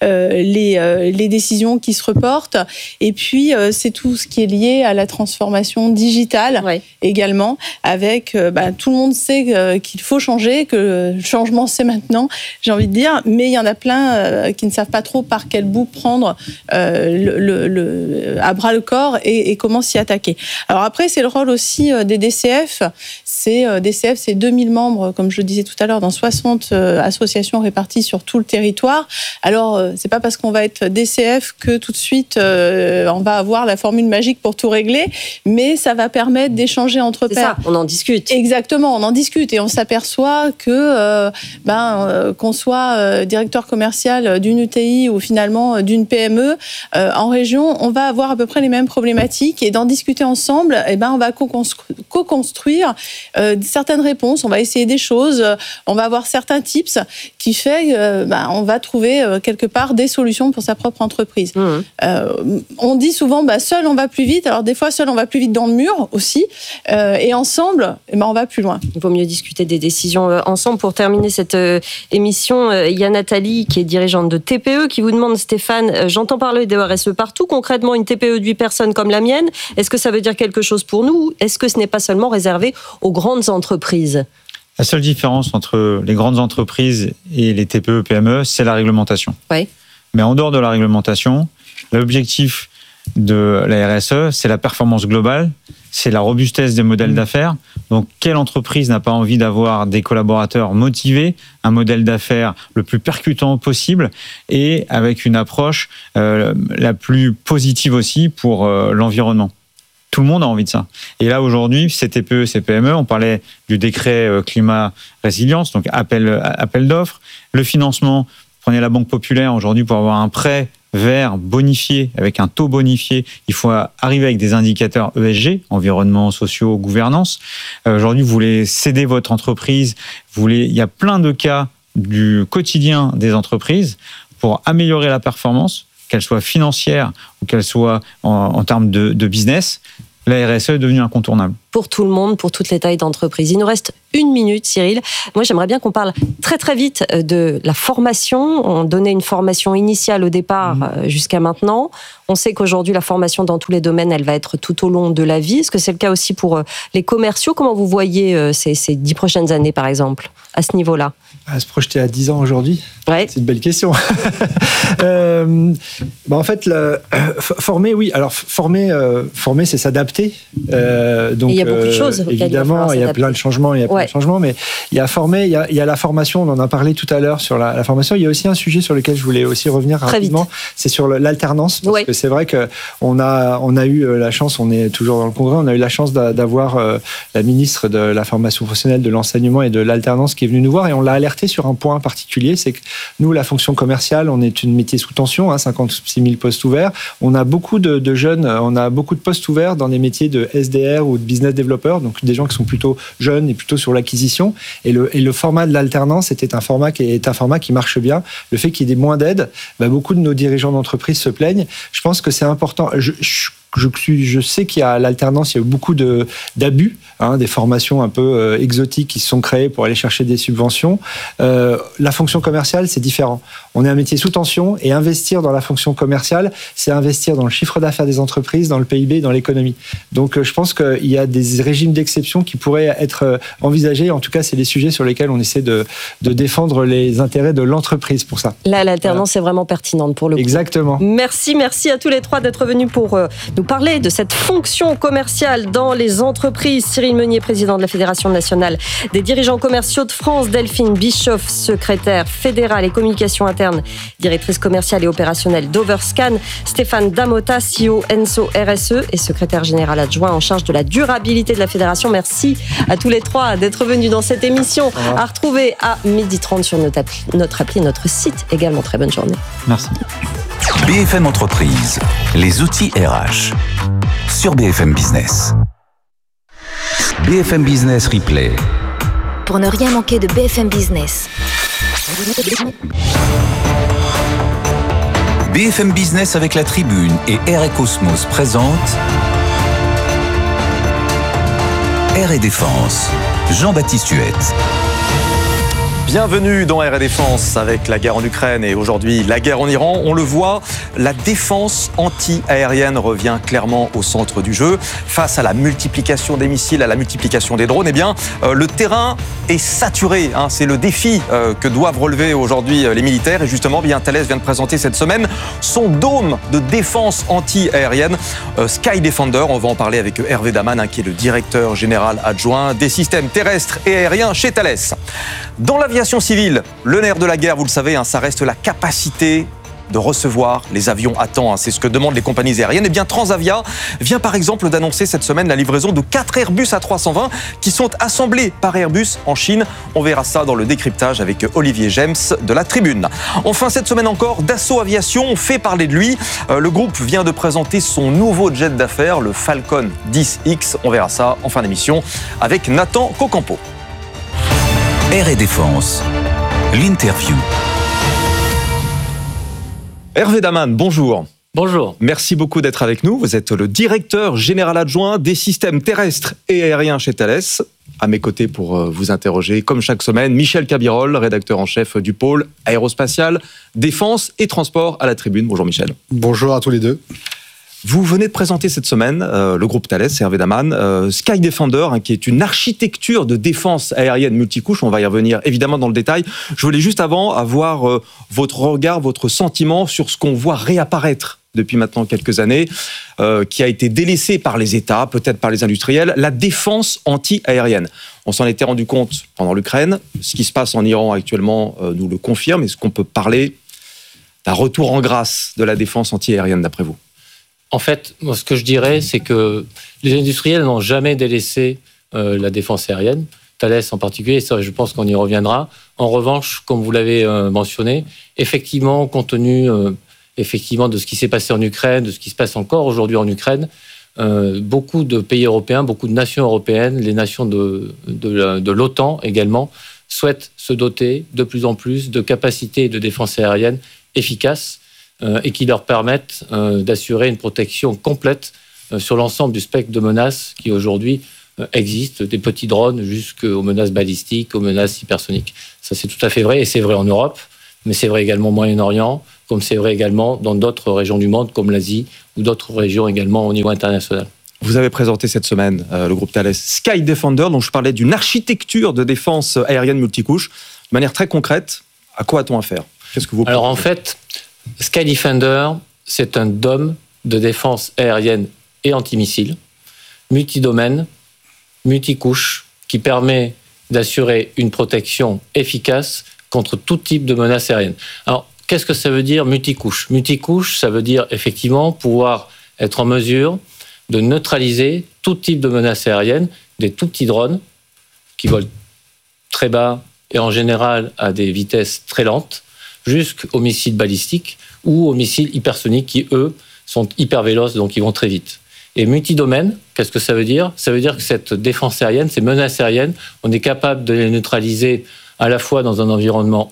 Speaker 9: les décisions qui se reportent, et puis c'est tout ce qui est lié à la transformation digitale également, avec tout le monde sait qu'il faut changer, que le changement c'est maintenant, j'ai envie de dire, mais il y en a plein qui ne savent pas trop par quel bout prendre à bras le corps et comment s'y attaquer. Alors après, c'est le rôle aussi des DCF. DCF, c'est 2000 membres, comme je le disais tout à l'heure, dans 60 associations réparties sur tout le territoire. Alors, c'est pas parce qu'on va être DCF que tout de suite, on va avoir la formule magique pour tout régler, mais ça va permettre d'échanger entre pairs.
Speaker 7: C'est ça, on en discute.
Speaker 9: Exactement, on en discute et on s'aperçoit que qu'on soit directeur commercial d'une UTI ETI ou finalement d'une PME, en région, on va avoir à peu près les mêmes problématiques et d'en discuter ensemble, on va co-construire certaines réponses, on va essayer des choses, on va avoir certains tips qui fait on va trouver quelque part des solutions pour sa propre entreprise. On dit souvent seul on va plus vite, alors des fois seul on va plus vite dans le mur aussi, et ensemble on va plus loin.
Speaker 7: Il vaut mieux discuter des décisions ensemble. Pour terminer cette émission, il y a Nathalie qui est dirigeante de TPE qui vous demande, Stéphane, j'entends parler de RSE partout, concrètement une TPE de 8 personnes comme la mienne, est-ce que ça veut dire quelque chose pour nous? Est-ce que ce n'est pas seulement réservé aux grandes entreprises?
Speaker 10: La seule différence entre les grandes entreprises et les TPE, PME, c'est la réglementation.
Speaker 7: Oui.
Speaker 10: Mais en dehors de la réglementation, l'objectif de la RSE, c'est la performance globale, c'est la robustesse des modèles d'affaires. Donc, quelle entreprise n'a pas envie d'avoir des collaborateurs motivés, un modèle d'affaires le plus percutant possible et avec une approche la plus positive aussi pour l'environnement? Tout le monde a envie de ça. Et là, aujourd'hui, ces TPE, ces PME, on parlait du décret climat résilience, donc appel d'offres. Le financement, prenez la Banque Populaire, aujourd'hui, pour avoir un prêt vert bonifié, avec un taux bonifié, il faut arriver avec des indicateurs ESG, environnement, sociaux, gouvernance. Aujourd'hui, vous voulez céder votre entreprise, il y a plein de cas du quotidien des entreprises pour améliorer la performance, qu'elle soit financière ou qu'elle soit en termes de business. La RSE est devenue incontournable.
Speaker 7: Pour tout le monde, pour toutes les tailles d'entreprise. Il nous reste 1 minute, Cyril. Moi, j'aimerais bien qu'on parle très très vite de la formation. On donnait une formation initiale au départ jusqu'à maintenant. On sait qu'aujourd'hui, la formation dans tous les domaines, elle va être tout au long de la vie. Est-ce que c'est le cas aussi pour les commerciaux? Comment vous voyez ces 10 prochaines années, par exemple, à ce niveau-là?
Speaker 8: À se projeter à 10 ans aujourd'hui, c'est une belle question. En fait, former, oui. Alors, former, c'est s'adapter. Donc,
Speaker 7: il y a beaucoup de choses.
Speaker 8: Évidemment, il y a plein de changements. Mais il y a former, il y a la formation. On en a parlé tout à l'heure sur la formation. Il y a aussi un sujet sur lequel je voulais aussi revenir rapidement. C'est sur l'alternance. Parce que c'est vrai qu'on a eu la chance, on est toujours dans le congrès, on a eu la chance d'avoir la ministre de la formation professionnelle, de l'enseignement et de l'alternance qui est venue nous voir et on l'a alerté sur un point particulier, c'est que nous, la fonction commerciale, on est une métier sous tension, 56 000 postes ouverts. On a beaucoup de jeunes, on a beaucoup de postes ouverts dans des métiers de SDR ou de business developer, donc des gens qui sont plutôt jeunes et plutôt sur l'acquisition. Et le format de l'alternance était un format qui marche bien. Le fait qu'il y ait moins d'aide, beaucoup de nos dirigeants d'entreprise se plaignent. Je pense que c'est important. Je sais qu'il y a l'alternance, il y a eu beaucoup d'abus, des formations un peu exotiques qui se sont créées pour aller chercher des subventions. La fonction commerciale, c'est différent. On est un métier sous tension et investir dans la fonction commerciale, c'est investir dans le chiffre d'affaires des entreprises, dans le PIB, dans l'économie. Donc je pense qu'il y a des régimes d'exception qui pourraient être envisagés. En tout cas, c'est les sujets sur lesquels on essaie de défendre les intérêts de l'entreprise pour ça.
Speaker 7: Là, l'alternance est vraiment pertinente pour le coup.
Speaker 8: Exactement.
Speaker 7: Merci à tous les trois d'être venus pour nous parler de cette fonction commerciale dans les entreprises. Cyril Meunier, président de la Fédération nationale des dirigeants commerciaux de France, Delphine Bischoff, secrétaire fédérale et communication interne, directrice commerciale et opérationnelle d'Overscan, Stéphane Damota, CEO Enso RSE et secrétaire général adjoint en charge de la durabilité de la Fédération. Merci à tous les trois d'être venus dans cette émission, à retrouver à 12h30 sur notre appli et notre site également. Très bonne journée.
Speaker 10: Merci.
Speaker 5: BFM Entreprise, les outils RH sur BFM Business. BFM Business Replay.
Speaker 6: Pour ne rien manquer de BFM Business.
Speaker 5: BFM Business avec la Tribune et Air & Cosmos présente Air & Défense. Jean-Baptiste Huette.
Speaker 11: Bienvenue dans Air & Défense avec la guerre en Ukraine et aujourd'hui la guerre en Iran. On le voit, la défense anti-aérienne revient clairement au centre du jeu. Face à la multiplication des missiles, à la multiplication des drones, le terrain est saturé. C'est le défi que doivent relever aujourd'hui les militaires. Et justement, Thales vient de présenter cette semaine son dôme de défense anti-aérienne, Sky Defender. On va en parler avec Hervé Daman, qui est le directeur général adjoint des systèmes terrestres et aériens chez Thales. Dans l'aviation civile, le nerf de la guerre, vous le savez, ça reste la capacité de recevoir les avions à temps. C'est ce que demandent les compagnies aériennes. Eh bien, Transavia vient par exemple d'annoncer cette semaine la livraison de 4 Airbus A320 qui sont assemblés par Airbus en Chine. On verra ça dans le décryptage avec Olivier Gems de la Tribune. Enfin, cette semaine encore, Dassault Aviation fait parler de lui. Le groupe vient de présenter son nouveau jet d'affaires, le Falcon 10X. On verra ça en fin d'émission avec Nathan Cocampo.
Speaker 5: Air et Défense, l'interview.
Speaker 11: Hervé Daman, bonjour.
Speaker 12: Bonjour.
Speaker 11: Merci beaucoup d'être avec nous. Vous êtes le directeur général adjoint des systèmes terrestres et aériens chez Thales. À mes côtés pour vous interroger, comme chaque semaine, Michel Cabirol, rédacteur en chef du pôle aérospatial, défense et transport à la Tribune. Bonjour Michel.
Speaker 13: Bonjour à tous les deux.
Speaker 11: Vous venez de présenter cette semaine, le groupe Thales, Hervé Daman, Sky Defender, qui est une architecture de défense aérienne multicouche. On va y revenir évidemment dans le détail. Je voulais juste avant avoir votre regard, votre sentiment sur ce qu'on voit réapparaître depuis maintenant quelques années, qui a été délaissé par les États, peut-être par les industriels, la défense anti-aérienne. On s'en était rendu compte pendant l'Ukraine. Ce qui se passe en Iran actuellement nous le confirme. Est-ce qu'on peut parler d'un retour en grâce de la défense anti-aérienne d'après vous ?
Speaker 12: En fait, moi, ce que je dirais, c'est que les industriels n'ont jamais délaissé la défense aérienne, Thales en particulier, ça, je pense qu'on y reviendra. En revanche, comme vous l'avez mentionné, effectivement, compte tenu effectivement de ce qui s'est passé en Ukraine, de ce qui se passe encore aujourd'hui en Ukraine, beaucoup de pays européens, beaucoup de nations européennes, les nations de l'OTAN également, souhaitent se doter de plus en plus de capacités de défense aérienne efficaces, et qui leur permettent d'assurer une protection complète sur l'ensemble du spectre de menaces qui aujourd'hui existent, des petits drones jusqu'aux menaces balistiques, aux menaces hypersoniques. Ça, c'est tout à fait vrai, et c'est vrai en Europe, mais c'est vrai également au Moyen-Orient, comme c'est vrai également dans d'autres régions du monde, comme l'Asie, ou d'autres régions également au niveau international.
Speaker 11: Vous avez présenté cette semaine, le groupe Thales, Sky Defender, dont je parlais d'une architecture de défense aérienne multicouche. De manière très concrète, à quoi a-t-on affaire ? Qu'est-ce que vous proposez ?
Speaker 12: Alors en fait, Sky Defender, c'est un dôme de défense aérienne et antimissile, multidomaine, multicouche, qui permet d'assurer une protection efficace contre tout type de menace aérienne. Alors, qu'est-ce que ça veut dire multicouche ? Multicouche, ça veut dire effectivement pouvoir être en mesure de neutraliser tout type de menace aérienne, des tout petits drones qui volent très bas et en général à des vitesses très lentes, jusqu'aux missiles balistiques ou aux missiles hypersoniques qui, eux, sont hyper véloces, donc ils vont très vite. Et multidomaine, qu'est-ce que ça veut dire ? Ça veut dire que cette défense aérienne, ces menaces aériennes, on est capable de les neutraliser à la fois dans un environnement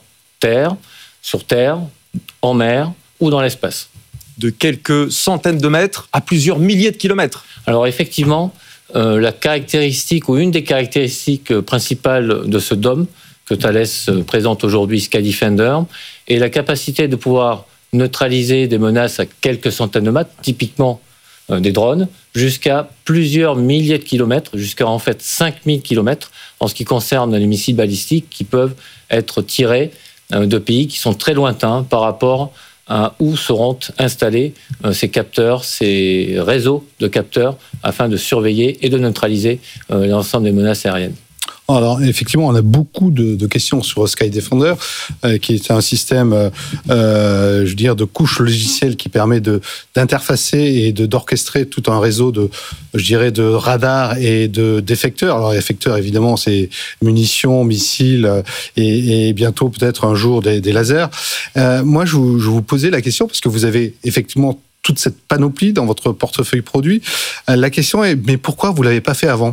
Speaker 12: sur terre, en mer ou dans l'espace.
Speaker 11: De quelques centaines de mètres à plusieurs milliers de kilomètres.
Speaker 12: Alors effectivement, la caractéristique ou une des caractéristiques principales de ce dôme que Thales présente aujourd'hui, Sky Defender, est la capacité de pouvoir neutraliser des menaces à quelques centaines de mètres, typiquement des drones, jusqu'à plusieurs milliers de kilomètres, jusqu'à en fait 5000 kilomètres, en ce qui concerne les missiles balistiques qui peuvent être tirés de pays qui sont très lointains par rapport à où seront installés ces capteurs, ces réseaux de capteurs, afin de surveiller et de neutraliser l'ensemble des menaces aériennes.
Speaker 13: Alors, effectivement, on a beaucoup de questions sur Sky Defender, qui est un système, je veux dire, de couches logicielles qui permet d'interfacer et d'orchestrer tout un réseau de radars et d'effecteurs. Alors, effecteurs, évidemment, c'est munitions, missiles et bientôt, peut-être un jour, des lasers. Moi, je vous posais la question, parce que vous avez effectivement toute cette panoplie dans votre portefeuille produit. La question est, mais pourquoi vous ne l'avez pas fait avant ?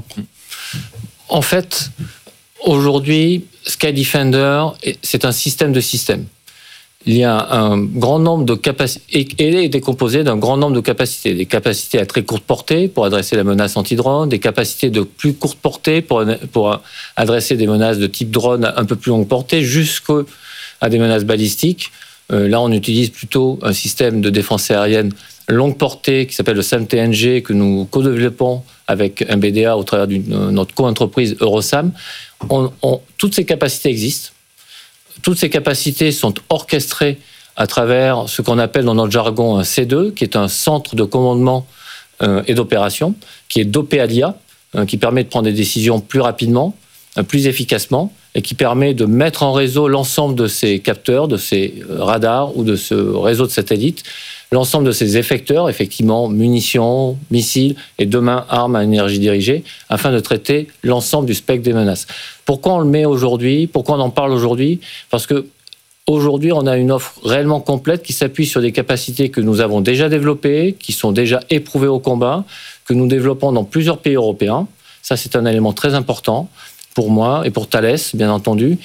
Speaker 12: En fait, aujourd'hui, Sky Defender, c'est un système de systèmes. Il y a un grand nombre de capacités, et il est composé d'un grand nombre de capacités. Des capacités à très courte portée pour adresser la menace anti-drone, des capacités de plus courte portée pour adresser des menaces de type drone un peu plus longue portée, jusqu'à des menaces balistiques. Là, on utilise plutôt un système de défense aérienne longue portée qui s'appelle le SAM-TNG, que nous co-développons avec un BDA au travers de notre co-entreprise Eurosam. Toutes ces capacités existent. Toutes ces capacités sont orchestrées à travers ce qu'on appelle dans notre jargon un C2, qui est un centre de commandement et d'opération, qui est dopé à l'IA, qui permet de prendre des décisions plus rapidement, plus efficacement, et qui permet de mettre en réseau l'ensemble de ces capteurs, de ces radars ou de ce réseau de satellites, l'ensemble de ces effecteurs, effectivement, munitions, missiles et demain armes à énergie dirigée, afin de traiter l'ensemble du spectre des menaces. Pourquoi on le met aujourd'hui ? Pourquoi on en parle aujourd'hui ? Parce que aujourd'hui, on a une offre réellement complète qui s'appuie sur des capacités que nous avons déjà développées, qui sont déjà éprouvées au combat, que nous développons dans plusieurs pays européens. Ça, c'est un élément très important pour moi et pour Thales, bien entendu,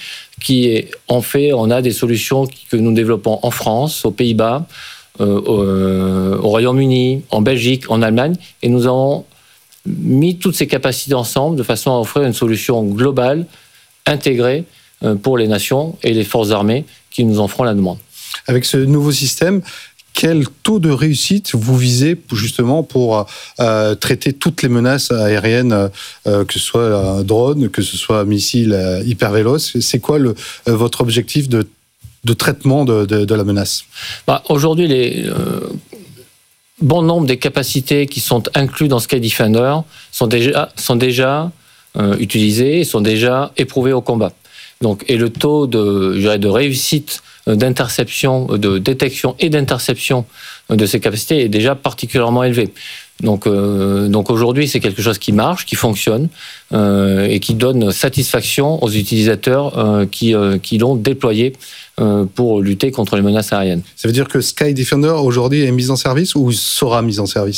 Speaker 12: on a des solutions que nous développons en France, aux Pays-Bas, au Royaume-Uni, en Belgique, en Allemagne, et nous avons mis toutes ces capacités ensemble de façon à offrir une solution globale, intégrée pour les nations et les forces armées qui nous en feront la demande.
Speaker 13: Avec ce nouveau système, quel taux de réussite vous visez justement pour traiter toutes les menaces aériennes, que ce soit drone, que ce soit missile hypervéloce ? C'est quoi votre objectif de traitement de la menace ?
Speaker 12: Aujourd'hui, bon nombre des capacités qui sont incluses dans Sky Defender sont déjà utilisées et sont déjà éprouvées au combat. Donc, et le taux de réussite d'interception, de détection et d'interception de ces capacités est déjà particulièrement élevé. Donc aujourd'hui, c'est quelque chose qui marche, qui fonctionne et qui donne satisfaction aux utilisateurs qui l'ont déployé pour lutter contre les menaces aériennes.
Speaker 13: Ça veut dire que Sky Defender aujourd'hui est mis en service ou sera mis en service ?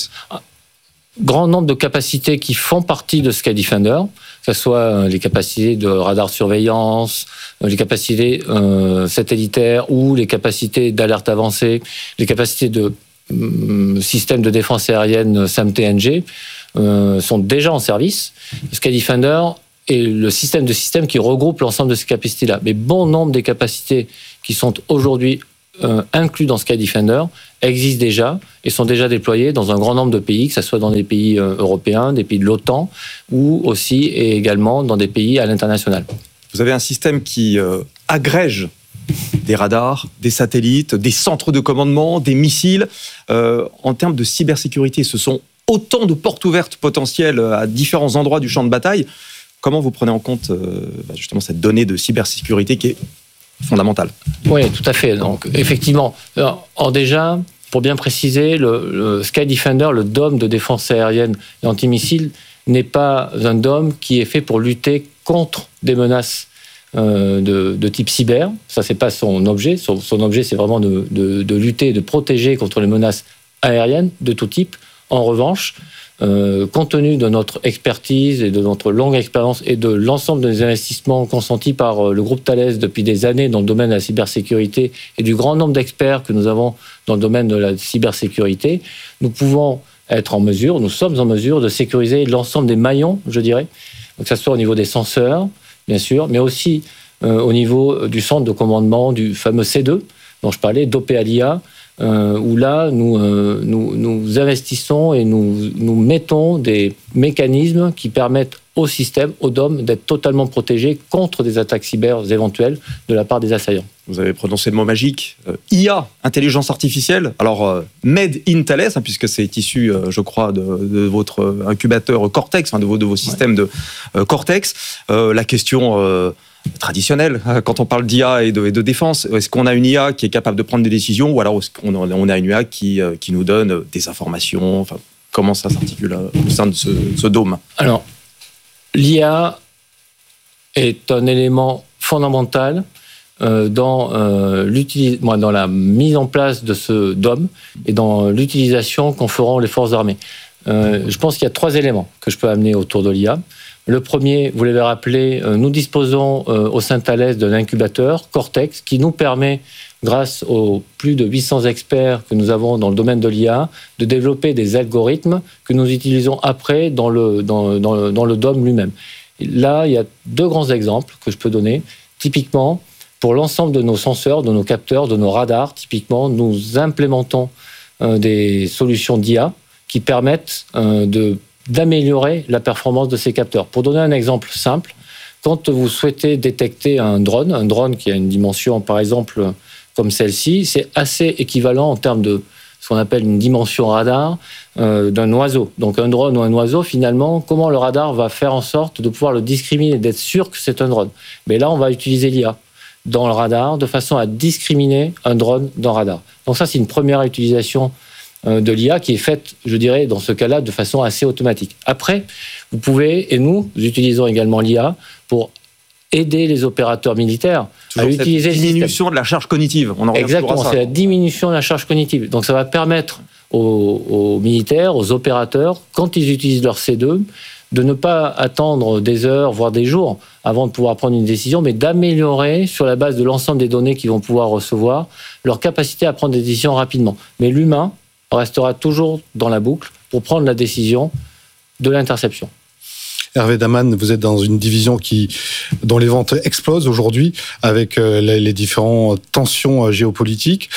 Speaker 12: Grand nombre de capacités qui font partie de Sky Defender, que ce soit les capacités de radar surveillance, les capacités satellitaires ou les capacités d'alerte avancée, les capacités de système de défense aérienne SAM-TNG sont déjà en service. Sky Defender est le système de systèmes qui regroupe l'ensemble de ces capacités-là. Mais bon nombre des capacités qui sont aujourd'hui inclus dans Sky Defender existent déjà et sont déjà déployés dans un grand nombre de pays, que ce soit dans des pays européens, des pays de l'OTAN ou aussi et également dans des pays à l'international.
Speaker 11: Vous avez un système qui agrège des radars, des satellites, des centres de commandement, des missiles. En termes de cybersécurité, ce sont autant de portes ouvertes potentielles à différents endroits du champ de bataille. Comment vous prenez en compte justement cette donnée de cybersécurité qui est fondamentale?
Speaker 12: Oui, tout à fait. Donc, effectivement, déjà, pour bien préciser, le Sky Defender, le dôme de défense aérienne et antimissile, n'est pas un dôme qui est fait pour lutter contre des menaces de type cyber. Ça, c'est pas son objet. Son objet, c'est vraiment de lutter, de protéger contre les menaces aériennes de tout type. En revanche, compte tenu de notre expertise et de notre longue expérience et de l'ensemble des investissements consentis par le groupe Thales depuis des années dans le domaine de la cybersécurité et du grand nombre d'experts que nous avons dans le domaine de la cybersécurité, nous sommes en mesure de sécuriser l'ensemble des maillons, je dirais, que ce soit au niveau des senseurs, bien sûr, mais aussi au niveau du centre de commandement du fameux C2, dont je parlais, dopé à l'IA, où là, nous investissons et nous mettons des mécanismes qui permettent au système, au dôme, d'être totalement protégé contre des attaques cyber éventuelles de la part des assaillants.
Speaker 11: Vous avez prononcé le mot magique, IA, intelligence artificielle. Alors, Made in Thales, puisque c'est issu, je crois, de votre incubateur Cortex, de vos systèmes de Cortex. La question traditionnelle, quand on parle d'IA et de défense, est-ce qu'on a une IA qui est capable de prendre des décisions ou alors est-ce qu'on a une IA qui nous donne des informations? Enfin, comment ça s'articule au sein de ce dôme?
Speaker 12: Alors, l'IA est un élément fondamental dans la mise en place de ce dôme et dans l'utilisation qu'en feront les forces armées. Je pense qu'il y a 3 éléments que je peux amener autour de l'IA. Le premier, vous l'avez rappelé, nous disposons au sein de Thales de l'incubateur Cortex qui nous permet, grâce aux plus de 800 experts que nous avons dans le domaine de l'IA, de développer des algorithmes que nous utilisons après dans le dôme lui-même. Et là, il y a 2 grands exemples que je peux donner. Typiquement, pour l'ensemble de nos senseurs, de nos capteurs, de nos radars, typiquement, nous implémentons des solutions d'IA qui permettent d'améliorer la performance de ces capteurs. Pour donner un exemple simple, quand vous souhaitez détecter un drone qui a une dimension, par exemple, comme celle-ci, c'est assez équivalent en termes de ce qu'on appelle une dimension radar d'un oiseau. Donc un drone ou un oiseau, finalement, comment le radar va faire en sorte de pouvoir le discriminer, d'être sûr que c'est un drone. Mais là, on va utiliser l'IA dans le radar de façon à discriminer un drone dans le radar. Donc ça, c'est une première utilisation de l'IA qui est faite, je dirais, dans ce cas-là, de façon assez automatique. Après, vous pouvez, et nous utilisons également l'IA pour aider les opérateurs militaires à utiliser
Speaker 11: cette diminution de la charge cognitive. On en revient
Speaker 12: exactement,
Speaker 11: toujours à ça.
Speaker 12: c'est la diminution de la charge cognitive. Donc ça va permettre aux militaires, aux opérateurs, quand ils utilisent leur C2, de ne pas attendre des heures, voire des jours, avant de pouvoir prendre une décision, mais d'améliorer, sur la base de l'ensemble des données qu'ils vont pouvoir recevoir, leur capacité à prendre des décisions rapidement. Mais l'humain restera toujours dans la boucle pour prendre la décision de l'interception.
Speaker 13: Hervé Daman, vous êtes dans une division dont les ventes explosent aujourd'hui avec les différentes tensions géopolitiques.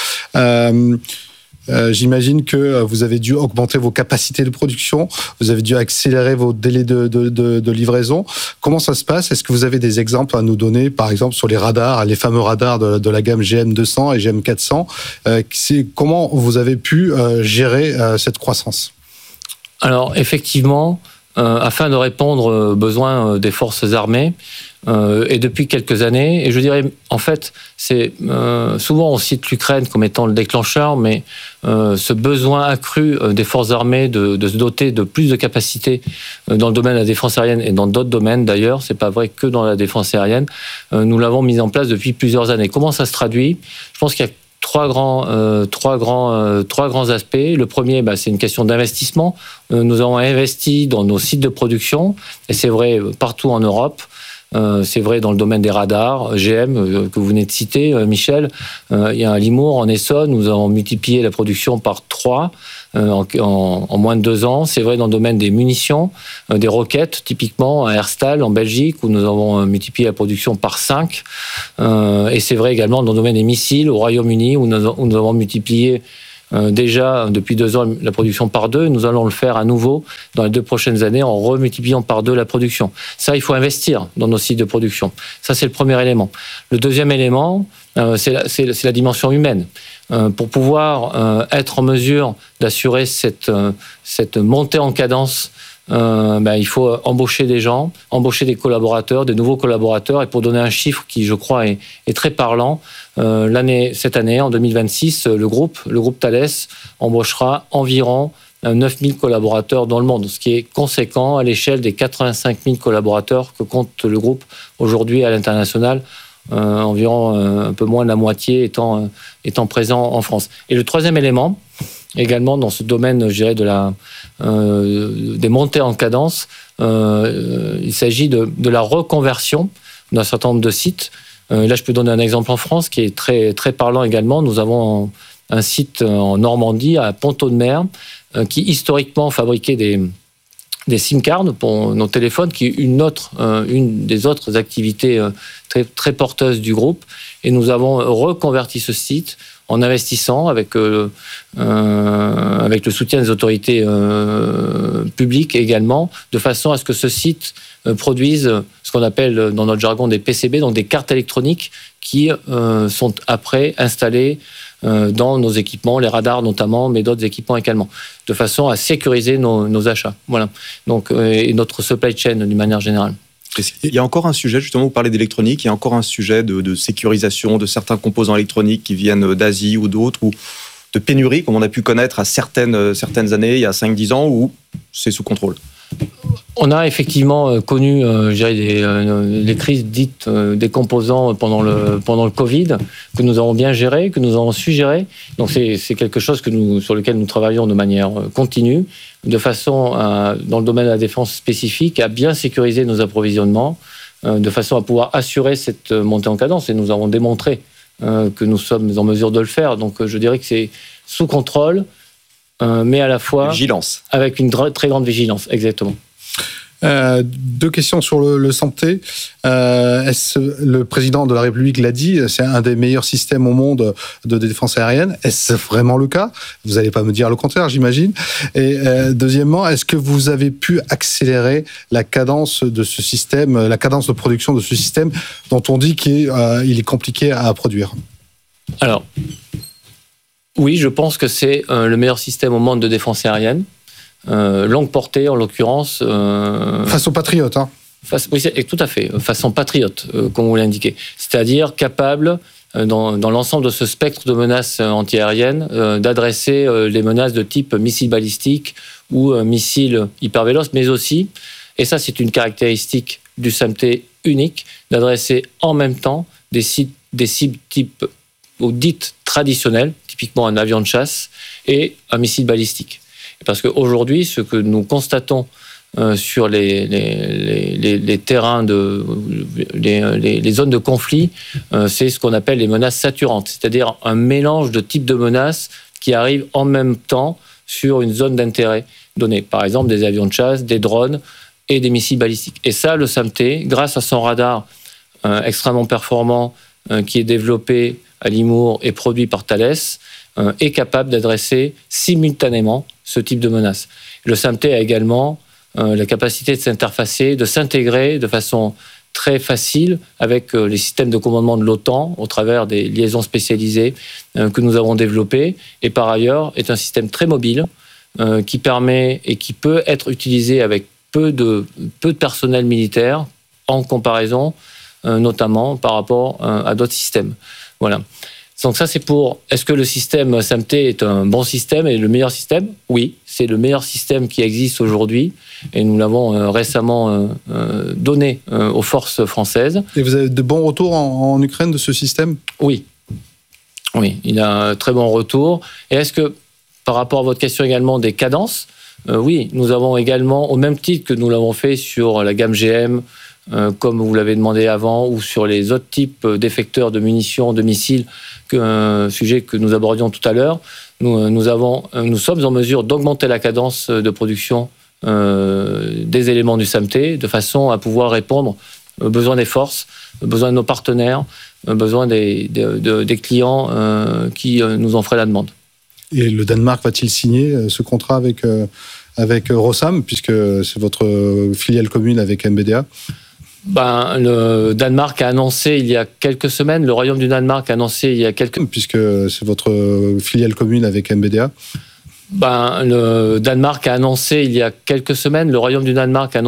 Speaker 13: J'imagine que vous avez dû augmenter vos capacités de production, vous avez dû accélérer vos délais de livraison. Comment ça se passe? Est-ce que vous avez des exemples à nous donner, par exemple sur les radars, les fameux radars de la gamme GM200 et GM400? Comment vous avez pu gérer cette croissance?
Speaker 12: Alors effectivement, afin de répondre aux besoins des forces armées, et depuis quelques années, et je dirais, en fait, c'est souvent on cite l'Ukraine comme étant le déclencheur, mais ce besoin accru des forces armées de se doter de plus de capacités dans le domaine de la défense aérienne et dans d'autres domaines d'ailleurs, c'est pas vrai que dans la défense aérienne, nous l'avons mis en place depuis plusieurs années. Comment ça se traduit? Je pense qu'il y a trois grands aspects. Le premier, c'est une question d'investissement. Nous avons investi dans nos sites de production, et c'est vrai partout en Europe. C'est vrai dans le domaine des radars, GM, que vous venez de citer, Michel. Il y a un Limours en Essonne, nous avons multiplié la production par 3 en moins de 2 ans. C'est vrai dans le domaine des munitions, des roquettes, typiquement à Herstal en Belgique, où nous avons multiplié la production par 5. Et c'est vrai également dans le domaine des missiles au Royaume-Uni, où nous avons multiplié déjà depuis 2 ans la production par 2. Nous allons le faire à nouveau dans les 2 prochaines années en remultipliant par 2 la production. Ça, il faut investir dans nos sites de production. Ça, c'est le premier élément. Le deuxième élément, c'est la dimension humaine. Pour pouvoir être en mesure d'assurer cette montée en cadence, il faut embaucher des gens, embaucher des collaborateurs, des nouveaux collaborateurs. Et pour donner un chiffre qui, je crois, est très parlant, cette année, en 2026, le groupe Thales embauchera environ 9000 collaborateurs dans le monde, ce qui est conséquent à l'échelle des 85 000 collaborateurs que compte le groupe aujourd'hui à l'international, environ un peu moins de la moitié étant présent en France. Et le troisième élément, également dans ce domaine, je dirais, des montées en cadence, il s'agit de la reconversion d'un certain nombre de sites. Là, je peux donner un exemple en France qui est très, très parlant également. Nous avons un site en Normandie, à Pontaud-de-Mer, qui historiquement fabriquait des SIM cards pour nos téléphones, qui est une des autres activités très, très porteuses du groupe. Et nous avons reconverti ce site en investissant avec le soutien des autorités publiques également, de façon à ce que ce site produise ce qu'on appelle dans notre jargon des PCB, donc des cartes électroniques qui sont après installées dans nos équipements, les radars notamment, mais d'autres équipements également, de façon à sécuriser nos achats. Voilà. Donc, et notre supply chain d'une manière générale.
Speaker 11: Il y a encore un sujet, justement, vous parlez d'électronique, il y a encore un sujet de sécurisation de certains composants électroniques qui viennent d'Asie ou d'autres, ou de pénurie, comme on a pu connaître à certaines années, il y a 5-10 ans, où c'est sous contrôle.
Speaker 12: On a effectivement connu les crises dites des composants pendant le Covid, que nous avons bien géré, que nous avons su gérer. Donc c'est quelque chose sur lequel nous travaillons de manière continue, de façon dans le domaine de la défense spécifique, à bien sécuriser nos approvisionnements, de façon à pouvoir assurer cette montée en cadence. Et nous avons démontré que nous sommes en mesure de le faire. Donc je dirais que c'est sous contrôle, mais à la fois
Speaker 11: vigilance.
Speaker 12: Avec une très grande vigilance, exactement.
Speaker 13: 2 questions sur le santé. Le président de la République l'a dit, c'est un des meilleurs systèmes au monde de défense aérienne. Est-ce vraiment le cas? Vous n'allez pas me dire le contraire, j'imagine. Et deuxièmement, est-ce que vous avez pu accélérer la cadence de ce système, la cadence de production de ce système dont on dit qu'il est compliqué à produire?
Speaker 12: Alors, Oui, je pense que c'est le meilleur système au monde de défense aérienne. Longue portée, en l'occurrence.
Speaker 13: Façon patriote, hein.
Speaker 12: Oui, tout à fait. Façon patriote, comme vous l'indiquez. C'est-à-dire capable, dans l'ensemble de ce spectre de menaces antiaériennes, d'adresser les menaces de type missile balistique ou missile hypervéloce, mais aussi, et ça c'est une caractéristique du SAMP/T unique, d'adresser en même temps des cibles type ou dites traditionnelles, typiquement un avion de chasse et un missile balistique. Parce qu'aujourd'hui, ce que nous constatons sur les terrains les zones de conflit, c'est ce qu'on appelle les menaces saturantes, c'est-à-dire un mélange de types de menaces qui arrivent en même temps sur une zone d'intérêt donnée. Par exemple, des avions de chasse, des drones et des missiles balistiques. Et ça, le SAMP/T, grâce à son radar extrêmement performant qui est développé à Limours et produit par Thales, est capable d'adresser simultanément ce type de menace. Le SAMP/T a également la capacité de s'interfacer, de s'intégrer de façon très facile avec les systèmes de commandement de l'OTAN au travers des liaisons spécialisées que nous avons développées. Et par ailleurs, est un système très mobile qui permet et qui peut être utilisé avec peu de personnel militaire en comparaison, notamment par rapport à d'autres systèmes. Voilà. Donc ça, c'est pour... Est-ce que le système SAMP/T est un bon système et le meilleur système ? Oui, c'est le meilleur système qui existe aujourd'hui et nous l'avons récemment donné aux forces françaises.
Speaker 13: Et vous avez de bons retours en Ukraine de ce système ?
Speaker 12: Oui. Oui, il a un très bon retour. Et est-ce que, par rapport à votre question également des cadences, oui, nous avons également, au même titre que nous l'avons fait sur la gamme GM, comme vous l'avez demandé avant, ou sur les autres types d'effecteurs de munitions, de missiles, sujet que nous abordions tout à l'heure, nous sommes en mesure d'augmenter la cadence de production des éléments du SAMP/T de façon à pouvoir répondre aux besoins des forces, aux besoins de nos partenaires, aux besoins des clients qui nous en feraient la demande.
Speaker 13: Et le Danemark va-t-il signer ce contrat avec Rossam, puisque c'est votre filiale commune avec MBDA ?
Speaker 12: Le Danemark a annoncé il y a quelques semaines, le Royaume du Danemark a annoncé il y a quelques...
Speaker 13: Puisque c'est votre filiale commune avec MBDA ?
Speaker 12: Le Danemark a annoncé il y a quelques semaines, le Royaume du Danemark a annoncé